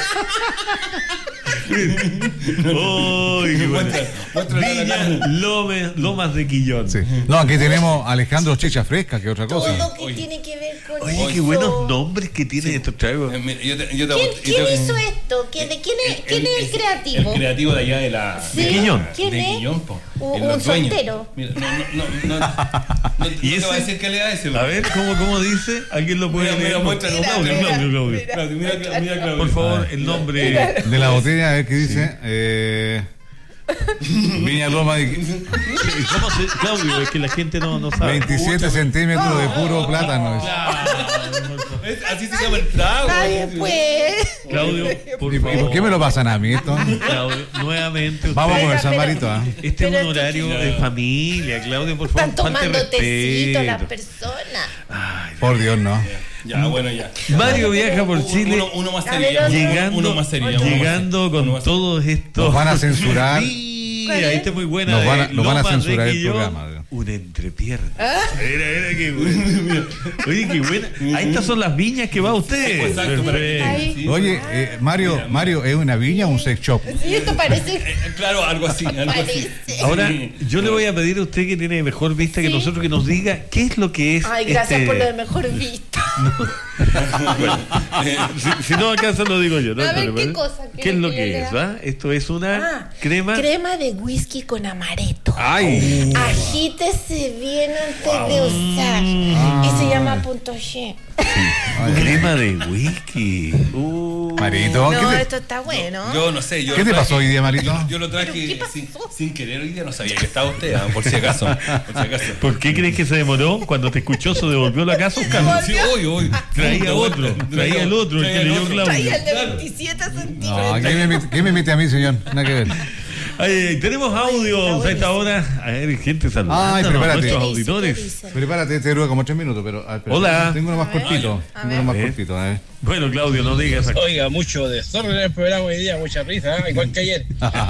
Uy, qué bueno. Muestra- muéstrale a la Viña cámara. Lome- Lomas de Quillón. Sí. No, aquí tenemos a Alejandro Chicha Fresca, que otra cosa. Todo que Oye. tiene que ver con Oye, eso. qué buenos nombres que tienen estos tragos. Eh, mira, yo te- yo te- ¿Quién, yo quién te- hizo esto? ¿Quién, de quién es, quién es el creativo? El creativo de allá de la. Sí. de Quillón. ¿Quién de es? Quillón, po. Un- En los un dueños. soltero. Mira, no, no, no, no, no, no ¿Y te ese? va a decir qué le da ese. A ver, ¿cómo, cómo dice? ¿Alguien lo puede Mira, mira, leer? muéstralo, Claudio, mira, Claudio, Claudio. mira. Claudio, mira, mira, mira, Claudio. Por favor, el nombre. De la botella, a ver qué dice. Eh, Viña Loma de ¿Cómo se, Claudio, es que la gente no, no sabe. veintisiete centímetros de puro plátano. Es- Así se llama el trago. Nadie pues. Claudio, por ¿Y, y favor. por qué me lo pasan a mí esto? Claudio, nuevamente. Vamos usted- con el Pero- San Marito, ¿ah? Este es Pero un esto- horario de familia, Claudio, por favor. Están falte tomando tecito las respeto. personas. Ay, Por Dios, no. Ya, bueno, ya. Mario viaja por Chile. Uno, uno más A serio. ver, ya, uno- llegando, uno más serio. ya, uno más llegando serio, con uno más serio. todos estos. Nos van a censurar. Mira, esta es muy buena. Nos van a- de nos van a Lomas de censurar el Quillón, programa. Una entrepierna. Mira, mira qué buena. Oye, qué buena. Ahí estas son las viñas que va usted. Exacto, para- Ahí. sí. Oye, eh, Mario, Mario, ¿es una viña o un sex shop? Sí, esto parece. Eh, Claro, algo así, algo así. Parece. Ahora, Sí. yo le voy a pedir a usted que tiene mejor vista que Sí. nosotros que nos diga qué es lo que es. Ay, gracias este- por lo de mejor vista. Bueno, eh, si, si no alcanza lo digo yo. No A hay ver, problema. ¿qué cosa ¿Qué es quiere lo que que yo es? lea? ¿Va? Esto es una Ah, crema. Crema de whisky con amaretto. ¡Ay! Agítese bien antes de usar. Y se llama punto G. Crema de whisky. Uh. Marito, No, ¿qué te, esto está bueno. Yo no sé. Yo ¿Qué lo te traje- pasó hoy día, Marito? Yo, yo lo ¿Pero traje qué pasó? sin, sin querer hoy día, no sabía que estaba usted, ah, por si acaso. Por si acaso. ¿Por qué crees que se demoró? Cuando te escuchó, se devolvió la casa, Oscar. Sí, hoy, hoy. Traía otro, traía el otro, el que Traía el leyó otro. Claudio. Traía el de Claro. veintisiete centímetros. No, ¿qué me, mete- qué me mete a mí, señor? Nada que ver. Ay, tenemos audios a esta hora. A ver, gente saludando Ay, a prepárate. nuestros ¿Qué dice? ¿Qué auditores. dice? Prepárate, te dura como tres minutos, pero. a ver, espera. Hola. Tengo uno más A ver. cortito. A Tengo ver. uno más A ver. cortito, a ver. Bueno, Claudio, no digas aquí. Oiga, mucho desorden en el programa hoy día, mucha risa, ¿eh? Igual que ayer.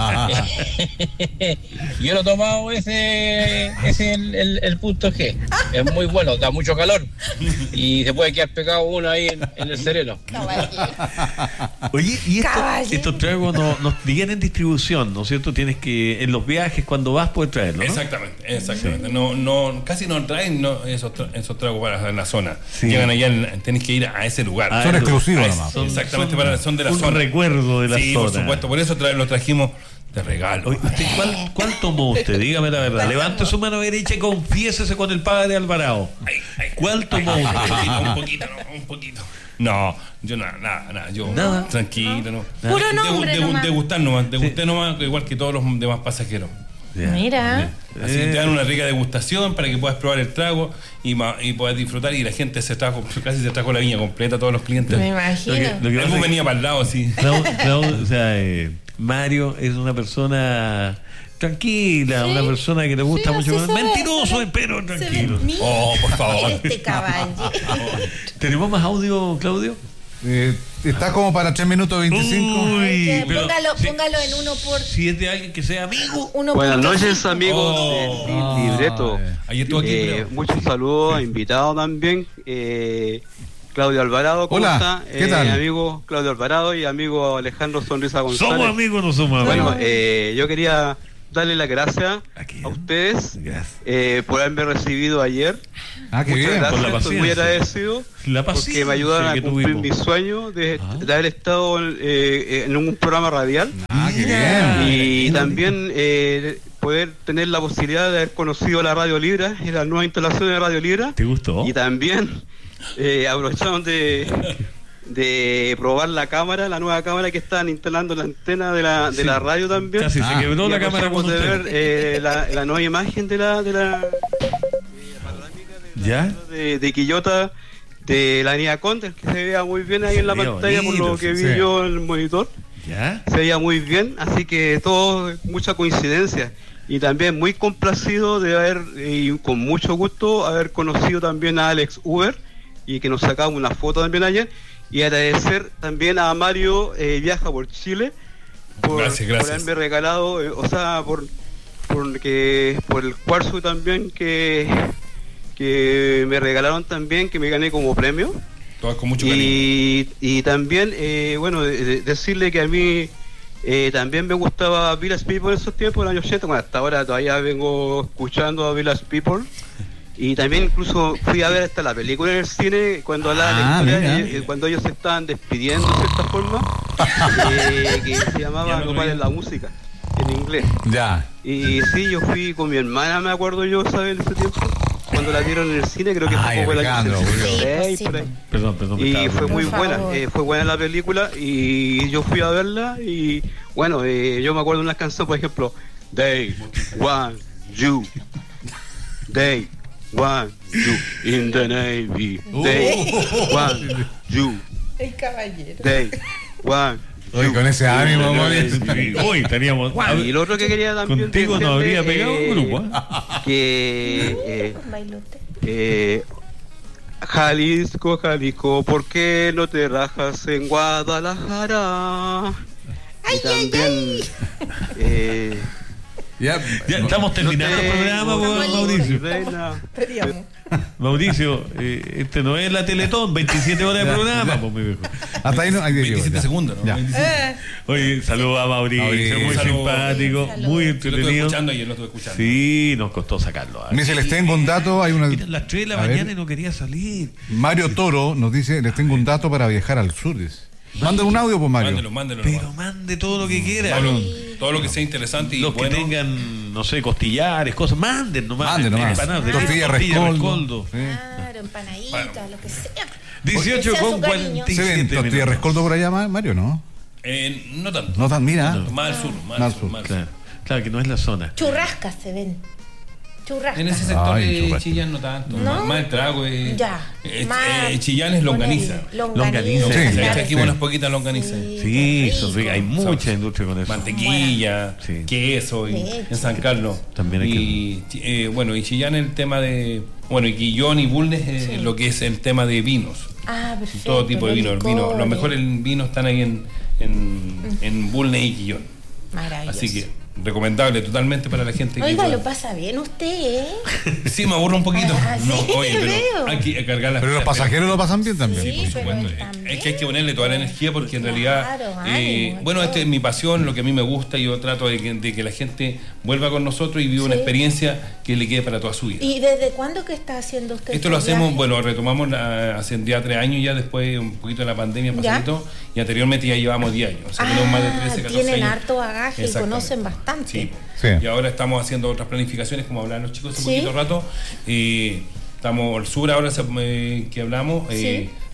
Yo lo he tomado ese, ese el, el, el punto G. Es muy bueno, da mucho calor. Y se puede quedar pegado uno ahí en, en el sereno. Caballero. Oye, y esto- Caballero. estos tragos no, no vienen en distribución, ¿no es cierto? Tienes que, en los viajes, cuando vas, puedes traerlo, ¿no? Exactamente, exactamente. No, no, casi no traen no, esos, tra- esos tragos para la zona. Sí. Llegan allá, en- tenés que ir a ese lugar. Ah, Son lo- exclusivos Ah, nomás. son- Exactamente, son- para, son de la un zona. recuerdo de la sí, zona. por supuesto, por eso tra- lo trajimos de regalo. Oye, ¿usted cuál, cuál tomó usted? Dígame la verdad. Levante su mano derecha y confiésese con el padre Alvarado. Ay, ay, ¿Cuál tomó ay, usted? Un poquito, un poquito, no, un poquito. No, yo nada, nada, nada. Yo Nada. tranquilo, no. Puro Degu- nombre degu- nomás. Degustar nomás, degusté nomás, igual que todos los demás pasajeros. Ya. Mira. Así que te dan una rica degustación para que puedas probar el trago y, ma- y puedas disfrutar. Y la gente se trajo, casi se trajo la viña completa, todos los clientes. Me imagino. Lo que- lo que Algo pasa es venía que- para el lado, así. Clau- Clau- o sea, eh, Mario es una persona tranquila, Sí. una persona que le gusta Sí, mucho. así se ve, Mentiroso, se ve. pero Se ve. tranquilo. Mira, Oh, por favor. este caballero. ¿Tenemos más audio, Claudio? Eh, está como para tres minutos veinticinco. Uy, Que pero póngalo, si- póngalo en uno por si es de alguien que sea amigo. uno Buenas punto noches, cinco. amigos Oh. de Sin Libreto. Ayer estuvo aquí, Eh, creo. muchos saludos, invitados también. Eh, Claudio Alvarado, ¿cómo Hola, está? ¿qué Eh, tal? amigo Claudio Alvarado y amigo Alejandro Sonrisa González. ¿Somos amigos o no somos amigos? Bueno, eh, yo quería darle las gracias Aquí. a ustedes Gracias. eh, por haberme recibido ayer. Ah, qué Muchas bien. gracias, por la estoy muy paciencia. agradecido La porque paciencia me ayudaron que a cumplir tuvimos. mi sueño de, Ah. de haber estado eh, en un programa radial. Ah, qué Mira. bien. Y también eh, poder tener la posibilidad de haber conocido la Radio Libra y las nuevas instalaciones de Radio Libra. ¿Te gustó? Y también eh, aprovecharon de, de probar la cámara, la nueva cámara que están instalando en la antena de la, de Sí. la radio también. Casi Ah. se quebró Y la cámara con aprovechamos de usted. ver eh, la, la nueva imagen de la, de la ¿Ya? de, de Quillota de la Niña Conde, que se veía muy bien ahí Se en la veía pantalla por bonito, lo que sí. vi yo en el monitor. ¿Ya? Se veía muy bien, así que todo mucha coincidencia. Y también muy complacido de haber, y con mucho gusto, haber conocido también a Alex Uber y que nos sacamos una foto también ayer. Y agradecer también a Mario eh, Viaja por Chile por, Gracias, gracias. por haberme regalado, eh, o sea, por, por, que, por el cuarzo también que, que me regalaron también, que me gané como premio. Todas con mucho cariño. Y, y también, eh, bueno, de- de- decirle que a mí eh, también me gustaba Village People en esos tiempos, en los años ochenta, bueno, hasta ahora todavía vengo escuchando a Village People. Y también incluso fui a ver hasta la película en el cine cuando hablaba de la Ah, historia, mira. eh, eh, cuando ellos se estaban despidiendo de cierta forma, eh, que se Ya llamaba no No lo paren vi. la música, en inglés. Ya. Y sí, yo fui con mi hermana, me acuerdo yo, ¿sabes? En ese tiempo, cuando la dieron en el cine, creo que Ay, fue como el año Alejandro, sesenta y seis, sí, por ahí. Perdón, perdón. me Y estaba fue muy Por buena, favor. eh, fue buena la película y yo fui a verla y bueno, eh, yo me acuerdo de unas canciones, por ejemplo, They want you, They want you in the Navy, They want you, El caballero. They want Oye, con ese ánimo, amor. Sí, Hoy teníamos. y lo otro que quería también Contigo no decirle, habría pegado un eh, grupo. ¿eh? que eh, Bailote. eh, Jalisco, Jalisco, ¿por qué no te rajas en Guadalajara? Y también eh, Ya, Ya estamos terminando el programa, tengo pues, Mauricio. reina. Teníamos. Mauricio, eh, este no es la Teletón, veintisiete horas de Ya, programa, ya. pues, mi viejo. hasta ahí no hay veintisiete segundos, ¿no? Ya. veintisiete. Eh, Oye, saludos a Mauricio, Mauricio. muy Saludos. simpático, Saludos. muy Sí, lo estuve entretenido. escuchando ayer, lo estuve escuchando. Sí, nos costó sacarlo. ¿eh? Me dice, les tengo un dato, hay una... Eran las tres de la A ver. mañana y no quería salir. Mario Toro nos dice, les tengo un dato para viajar al sur. dice. Mándale un audio, pues, Mario. Mándelo, mándelo. Pero nomás. mande todo lo que quiera. Todo lo, todo lo que sea interesante y Los bueno. que tengan, no sé, costillares, cosas, manden nomás. Manden nomás. Empanadas de Tortilla tortilla, rescoldo. Sí. claro, empanaditas, lo que sea. dieciocho Sea su con cariño. cuarenta y ¿Se ven siete tortilla minutos. rescoldo por allá, Ma- Mario, no? Eh, no tanto. No tan, mira. Más al sur, más Más al al sur, sur, más al sur. Claro, claro que no es la zona. Churrascas se ven. Churrascas. En ese sector Ay, de churrasco. Chillán no tanto. ¿No? Más, más el trago. Eh, Ya. eh, Más- eh, Chillán es longaniza. Ponele, Longaniza. Longaniza. Sí. Le claro. echa aquí Sí. unas poquitas longanizas. Sí, qué son ricas. Hay rico. mucha industria con eso. Mantequilla, Sí. queso y- Leche. en San Carlos. También hay y, eh, bueno, y Chillán el tema de. Bueno, y Quillón y Bulnes eh, Sí. lo que es el tema de vinos. Ah, perfecto. Todo tipo de los vino. El vino los licores. mejores vinos están ahí en, en, en Bulnes y Quillón. Maravilloso. Así que recomendable totalmente para la gente Oiga, que. lo pasa bien usted, ¿eh? Sí, me aburro un poquito. Ah, no, sí, oye, pero veo. hay que cargar las Pero los pasajeros lo pasan bien también. Sí, por pero supuesto. él Es- también. Es que hay que ponerle toda la energía porque en realidad, Claro, eh, ánimo, bueno, todo. esta es mi pasión, lo que a mí me gusta y yo trato de que, de que la gente vuelva con nosotros y viva una Sí. experiencia que le quede para toda su vida. ¿Y desde cuándo que está haciendo usted Esto lo estos hacemos, viajes? bueno, retomamos la- hace ya tres años ya después un poquito de la pandemia Ya. pasadito y anteriormente ya llevamos diez años, o sea, tenemos más de trece, Ah, catorce tienen años. harto bagaje y Exactamente. conocen bastante. Sí. Sí. Y ahora estamos haciendo otras planificaciones, como hablaban los chicos hace Sí. poquito rato. Eh, estamos al sur ahora se- eh, que hablamos, eh,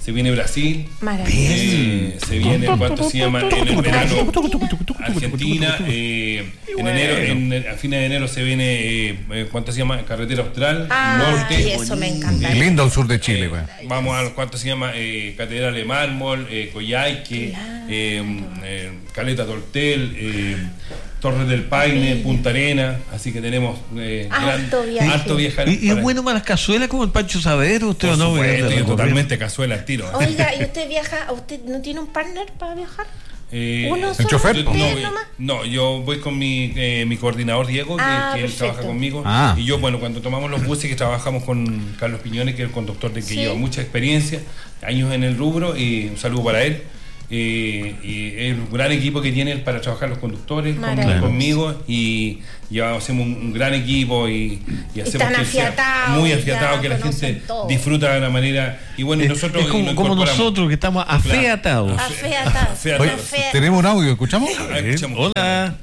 se viene Brasil, Maravilloso. eh, se viene, ¿cuánto se llama? En el verano, Argentina, eh, en enero, en, a fines de enero se viene, eh, ¿cuánto se llama? Carretera Austral, Ah, Norte. y eso me encanta. Lindo el sur de Chile, güey. Vamos a cuánto se llama, eh, Catedral de Mármol, eh, Coyhaique, eh, eh, Caleta Tortel, eh, Torres del Paine, Punta Arena, así que tenemos eh, Harto gran- viaje. harto viajar. ¿Y es bueno para las cazuelas como el Pancho Saavedra? ¿Usted Por o no? supuesto, Mira, yo totalmente cazuela al tiro. Oiga, ¿y usted viaja? ¿Usted no tiene un partner para viajar? Eh, ¿Uno ¿el solo? chofer? ¿Usted No, nomás? no, yo voy con mi, eh, mi coordinador Diego, que, Ah, que él perfecto. trabaja conmigo. Ah. Y yo, bueno, cuando tomamos los buses que trabajamos con Carlos Piñones, que es el conductor de que Sí. lleva mucha experiencia, años en el rubro, y un saludo para él. Eh, y es un gran equipo que tiene él para trabajar los conductores con- Maravilloso. conmigo y ya hacemos un, un gran equipo y, y hacemos Están que sea afiatados, muy ya afiatado, que la conocen gente todo. disfruta de una manera. Y bueno, y nosotros es como, nos como incorporamos. nosotros que estamos afeatados. Afeatados. Afeatados. Afea- Tenemos un audio, ¿escuchamos? Hola.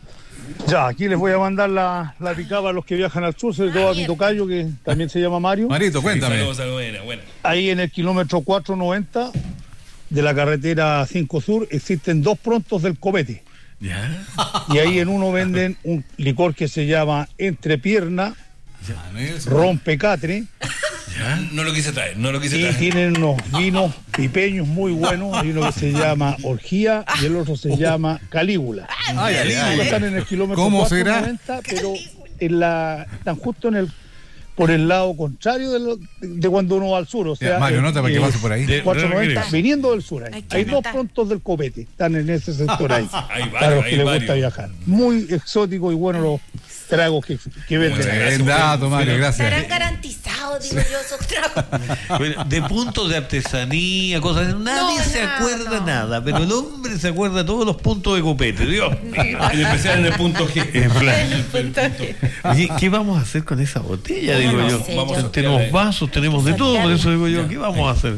Ya, aquí les voy a mandar la, la picaba a los que viajan al sur, sobre todo a mi tocayo, que también se llama Mario. Marito, cuéntame. Saludos, saludos, buena, buena. Ahí en el kilómetro cuatrocientos noventa de la carretera cinco Sur existen dos prontos del Copete. Ya. Y ahí en uno venden un licor que se llama Entrepierna, Rompecatre, No lo quise traer, no lo quise y traer. tienen unos vinos pipeños muy buenos. Hay uno que se llama Orgía y el otro se llama Calígula. Ay, ay, ay. Están en el kilómetro ¿Cómo será? cuatrocientos noventa, pero en la, están justo en el por el lado contrario de, lo- de cuando uno va al sur. O sea, Ya, Mario, eh, nota para que eh, pase por ahí. De- cuatrocientos noventa, regreso. viniendo del sur. Hay, Hay que hay dos anotar. prontos del Copete, están en ese sector ahí. Hay varios, para los que hay les varios. gusta viajar. Muy exótico y bueno los tragos que, que venden. Muchas gracias. Buen dato, Mario, Estarán gracias. garantizados, digo yo, esos tragos. Bueno, de puntos de artesanía, cosas así, nadie No, se nada, acuerda no. nada, pero el hombre se acuerda de todos los puntos de copete, Dios mío. En especial en el punto G. En plan, El puntaje. Oye, ¿qué vamos a hacer con esa botella? Digo no yo. sé, Vamos yo- a Tenemos sortearla. vasos, tenemos de todo, por eso digo yo, ¿qué vamos a hacer?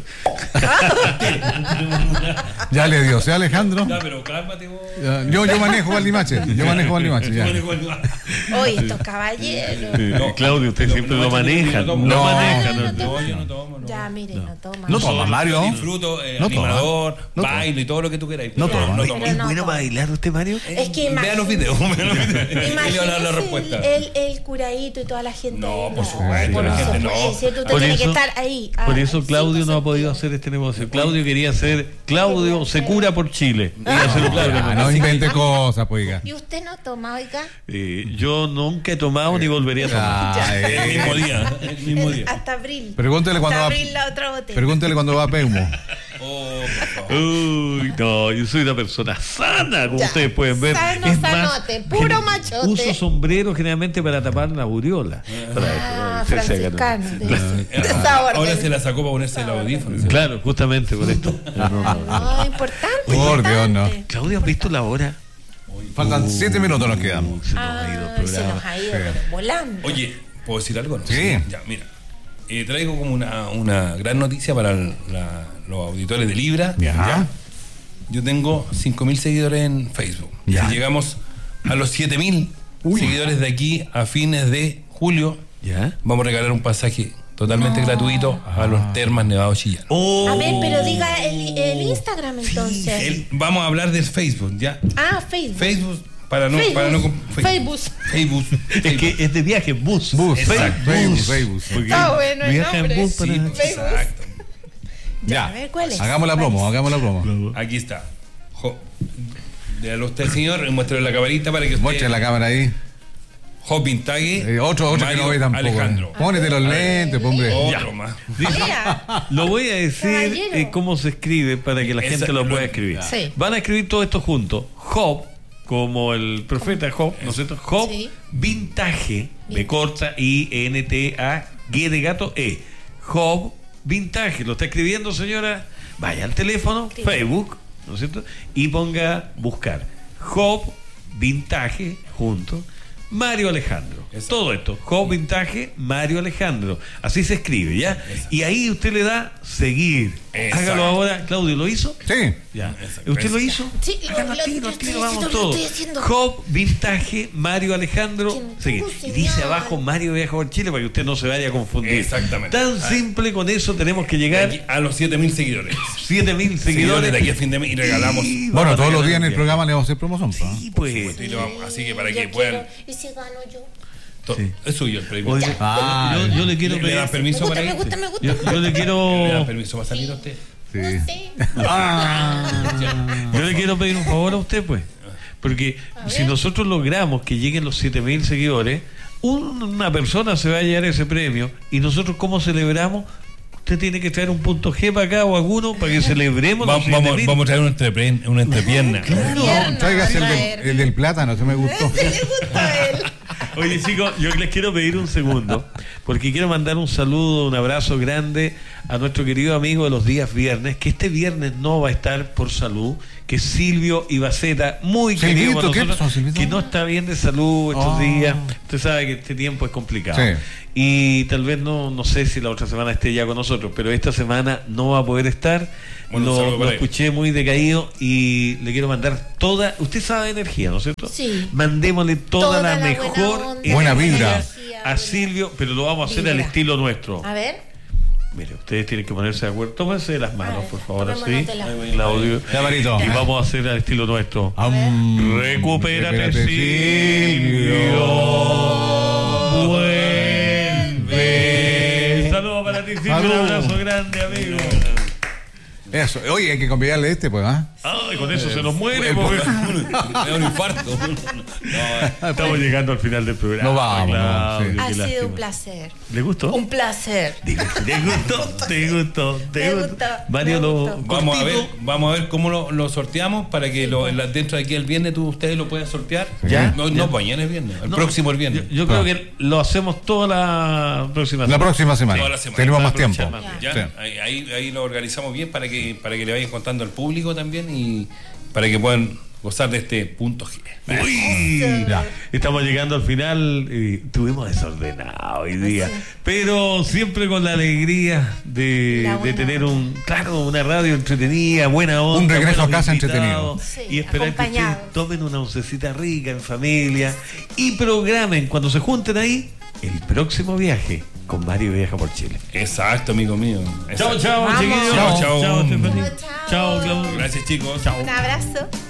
Ya le dio, ¿sí, Alejandro? Ya, pero cálmate vos. Ya, Yo, yo manejo Valdimache, yo manejo Valdimache, ya. Oye, estos caballeros. Eh, Claudio, usted no, siempre no, lo yo maneja, no no, tomo. maneja. No, no- no No, yo no tomo. No. Ya, mire, no toma. No toma, Mario. Disfruto, eh, No toma. animador, No toma. bailo y todo lo que tú queráis. No pero toma. No Pero tomo. ¿Es no bueno toma. bailar usted, Mario? Es que Vea los videos, vea los videos. Y le van a dar la Imagínese respuesta. el, el curadito y toda la gente. No, ahí, por supuesto, por la gente no. supuesto, ¿cierto? Usted Por tiene eso- que estar ahí. Por Ah, eso Claudio cinco no ha podido sentidos. hacer este negocio. Claudio quería hacer Claudio se cura por Chile. Y hacerlo claro, Ah, ¿no? no invente cosas, pues, oiga. ¿Y usted no toma, oiga? Eh, yo nunca he tomado ni volvería a tomar. Ah, El eh. mismo día, el mismo día. Hasta abril. Pregúntele cuando Hasta va, abril la otra botella. pregúntele cuando va a Peumo. Oh, por favor. Uy, no, yo soy una persona sana, como Ya. ustedes pueden ver. Sano, Es más, sanote, puro gen- machote. Uso sombrero generalmente para tapar la buriola. Para Ah, que se haga- franciscano. de- Claro. de esa orden. Ahora se la sacó para ponerse el audífono. ¿sí? Claro, justamente por esto. No, no, no. No, importante. Por Dios, no. importante. Claudio, ¿has visto la hora? Faltan siete minutos, nos quedamos. Se nos ha ido el Ah, se programa. nos ha ido Sí. pero volando. Oye, ¿puedo decir algo? No? Sí. Ya, mira. Eh, traigo como una, una gran noticia para el- la- los auditores de Libra. Ya. Yo tengo cinco mil seguidores en Facebook. Ya. Si llegamos a los siete mil seguidores de aquí a fines de julio, ¿Ya? vamos a regalar un pasaje totalmente gratuito a los Termas Nevados Chillán. Oh. A ver, pero diga el, el Instagram entonces. El- vamos a hablar del Facebook, ¿ya? Ah, Facebook. Facebook, para no... Facebook. Para no Facebook. Facebook. Es que es de viaje, bus. Bus, Exacto. Facebook, Facebook. Porque Está bueno el viaja en nombre. bus para- Sí, Facebook. exacto. Ya, a ver, ¿cuál es? Hagamos la ¿Cuál promo, es? hagamos la promo. Aquí está. Jo, déjalo usted, señor, muéstrale la camarita para que usted... Muestre la cámara ahí. Hop Vintage. Eh, otro, otro que Mario no ve tampoco. Alejandro. Pónete los lentes, pues, hombre. Otro más. Mira. Lo voy a decir Caballero. eh, cómo se escribe para que la Esa- gente lo lo- pueda escribir. Sí. Van a escribir todo esto junto. Job, como el profeta Job, ¿no es cierto? Job Sí. Vintage, B corta, I N T A, G de gato, E. Job Vintage. ¿Lo está escribiendo, señora? Vaya al teléfono, Sí. Facebook, ¿no es cierto? Y ponga buscar. Job Vintage junto. Mario Alejandro. Eso. Todo esto. Hop Vintage Mario Alejandro. Así se escribe, ¿ya? Eso. Y ahí usted le da seguir. Exacto. Hágalo ahora. Claudio, ¿lo hizo? Sí. Ya. Exacto. ¿Usted lo hizo? Sí, lo, Hágalo lo, tiro, lo, tiro, lo, vamos lo, todos. lo estoy haciendo. Hop Vintage Mario Alejandro. Seguir. Y dice abajo Mario Viaja por Chile para que usted no se vaya a confundir. Exactamente. Tan simple, con eso tenemos que llegar a los siete mil seguidores. siete mil seguidores de aquí a fin de mes y regalamos. Y bueno, todos los días en el programa le vamos a hacer promoción. Sí, pues. Y lo vamos, así que para que Yo puedan. quiero, ¿y si gano yo? Sí. Es suyo el premio. Oye, ah, yo, yo le quiero ¿Le, pedir. ¿Le dan permiso me gusta, para me ir? gusta, me gusta, Yo, me gusta. yo le quiero. ¿Le dan permiso para salir a usted? Sí. No sé. Ah, yo le quiero pedir un favor a usted, pues. Porque si nosotros logramos que lleguen los siete mil seguidores, una persona se va a llevar ese premio. ¿Y nosotros cómo celebramos? Usted tiene que traer un punto G para acá o alguno para que celebremos. Va, vamos, vamos a traer una entrepierna. Una entrepierna. Claro. No, tráigase el del, el del plátano, se me gustó. Se le gustó a él. Oye, chicos, yo les quiero pedir un segundo, porque quiero mandar un saludo, un abrazo grande a nuestro querido amigo de los días viernes, que este viernes no va a estar por salud, que es Silvio Ibaceta, muy querido por nosotros, que no está bien de salud estos oh. días. Usted sabe que este tiempo es complicado. Sí. Y tal vez no, no sé si la otra semana esté ya con nosotros, pero esta semana no va a poder estar. Bueno, lo, lo escuché muy decaído y le quiero mandar toda, usted sabe de energía, ¿no es cierto? Sí. Mandémosle toda, toda la, la mejor buena, buena vibra a Silvio, pero lo vamos a hacer vibra. Al estilo nuestro. A ver. Mire, ustedes tienen que ponerse de acuerdo. Tómense de las manos, ver, por favor, así. Claudio. Y vamos a hacer al estilo nuestro. Um, Recupérate, Recupérate, Silvio. Vuelve. Saludos para ti, Silvio. Un abrazo grande, amigo. Eso, oye, hay que convidarle este, pues, ¿ah? ¿eh? Ah, y con eso eh, se nos muere, porque es un infarto. No, estamos llegando al final del programa. No vamos. Claro, no, sí. Ha sido lástima. Un placer. ¿Le gustó? Un placer. ¿Te gustó? ¿Te gustó? ¿Te gustó? ¿Te gustó? Mario, lo vamos a ver, vamos a ver cómo lo, lo sorteamos para que lo, dentro de aquí el viernes tú ustedes lo puedan sortear. ¿Ya? No, no mañana es viernes, el no, próximo el viernes. Yo, yo creo que lo hacemos toda la próxima semana. La próxima semana. Toda la semana. Tenemos más tiempo. ¿Ya? Sí. Ahí, ahí, ahí lo organizamos bien para que para que le vayan contando al público también y para que puedan gozar de este punto G. Uy, ya. Estamos llegando al final y tuvimos desordenado hoy día, pero siempre con la alegría de, de tener un claro una radio entretenida, buena onda, un regreso a casa entretenido, sí, y esperar que ustedes tomen una oncecita rica en familia y programen cuando se junten ahí el próximo viaje con Mario Viaja por Chile. Exacto, amigo mío. Chao, chao, chiquillos. Chao, chao. Chao, chao, chao, Claudio. Gracias, chicos. Chao. Un abrazo.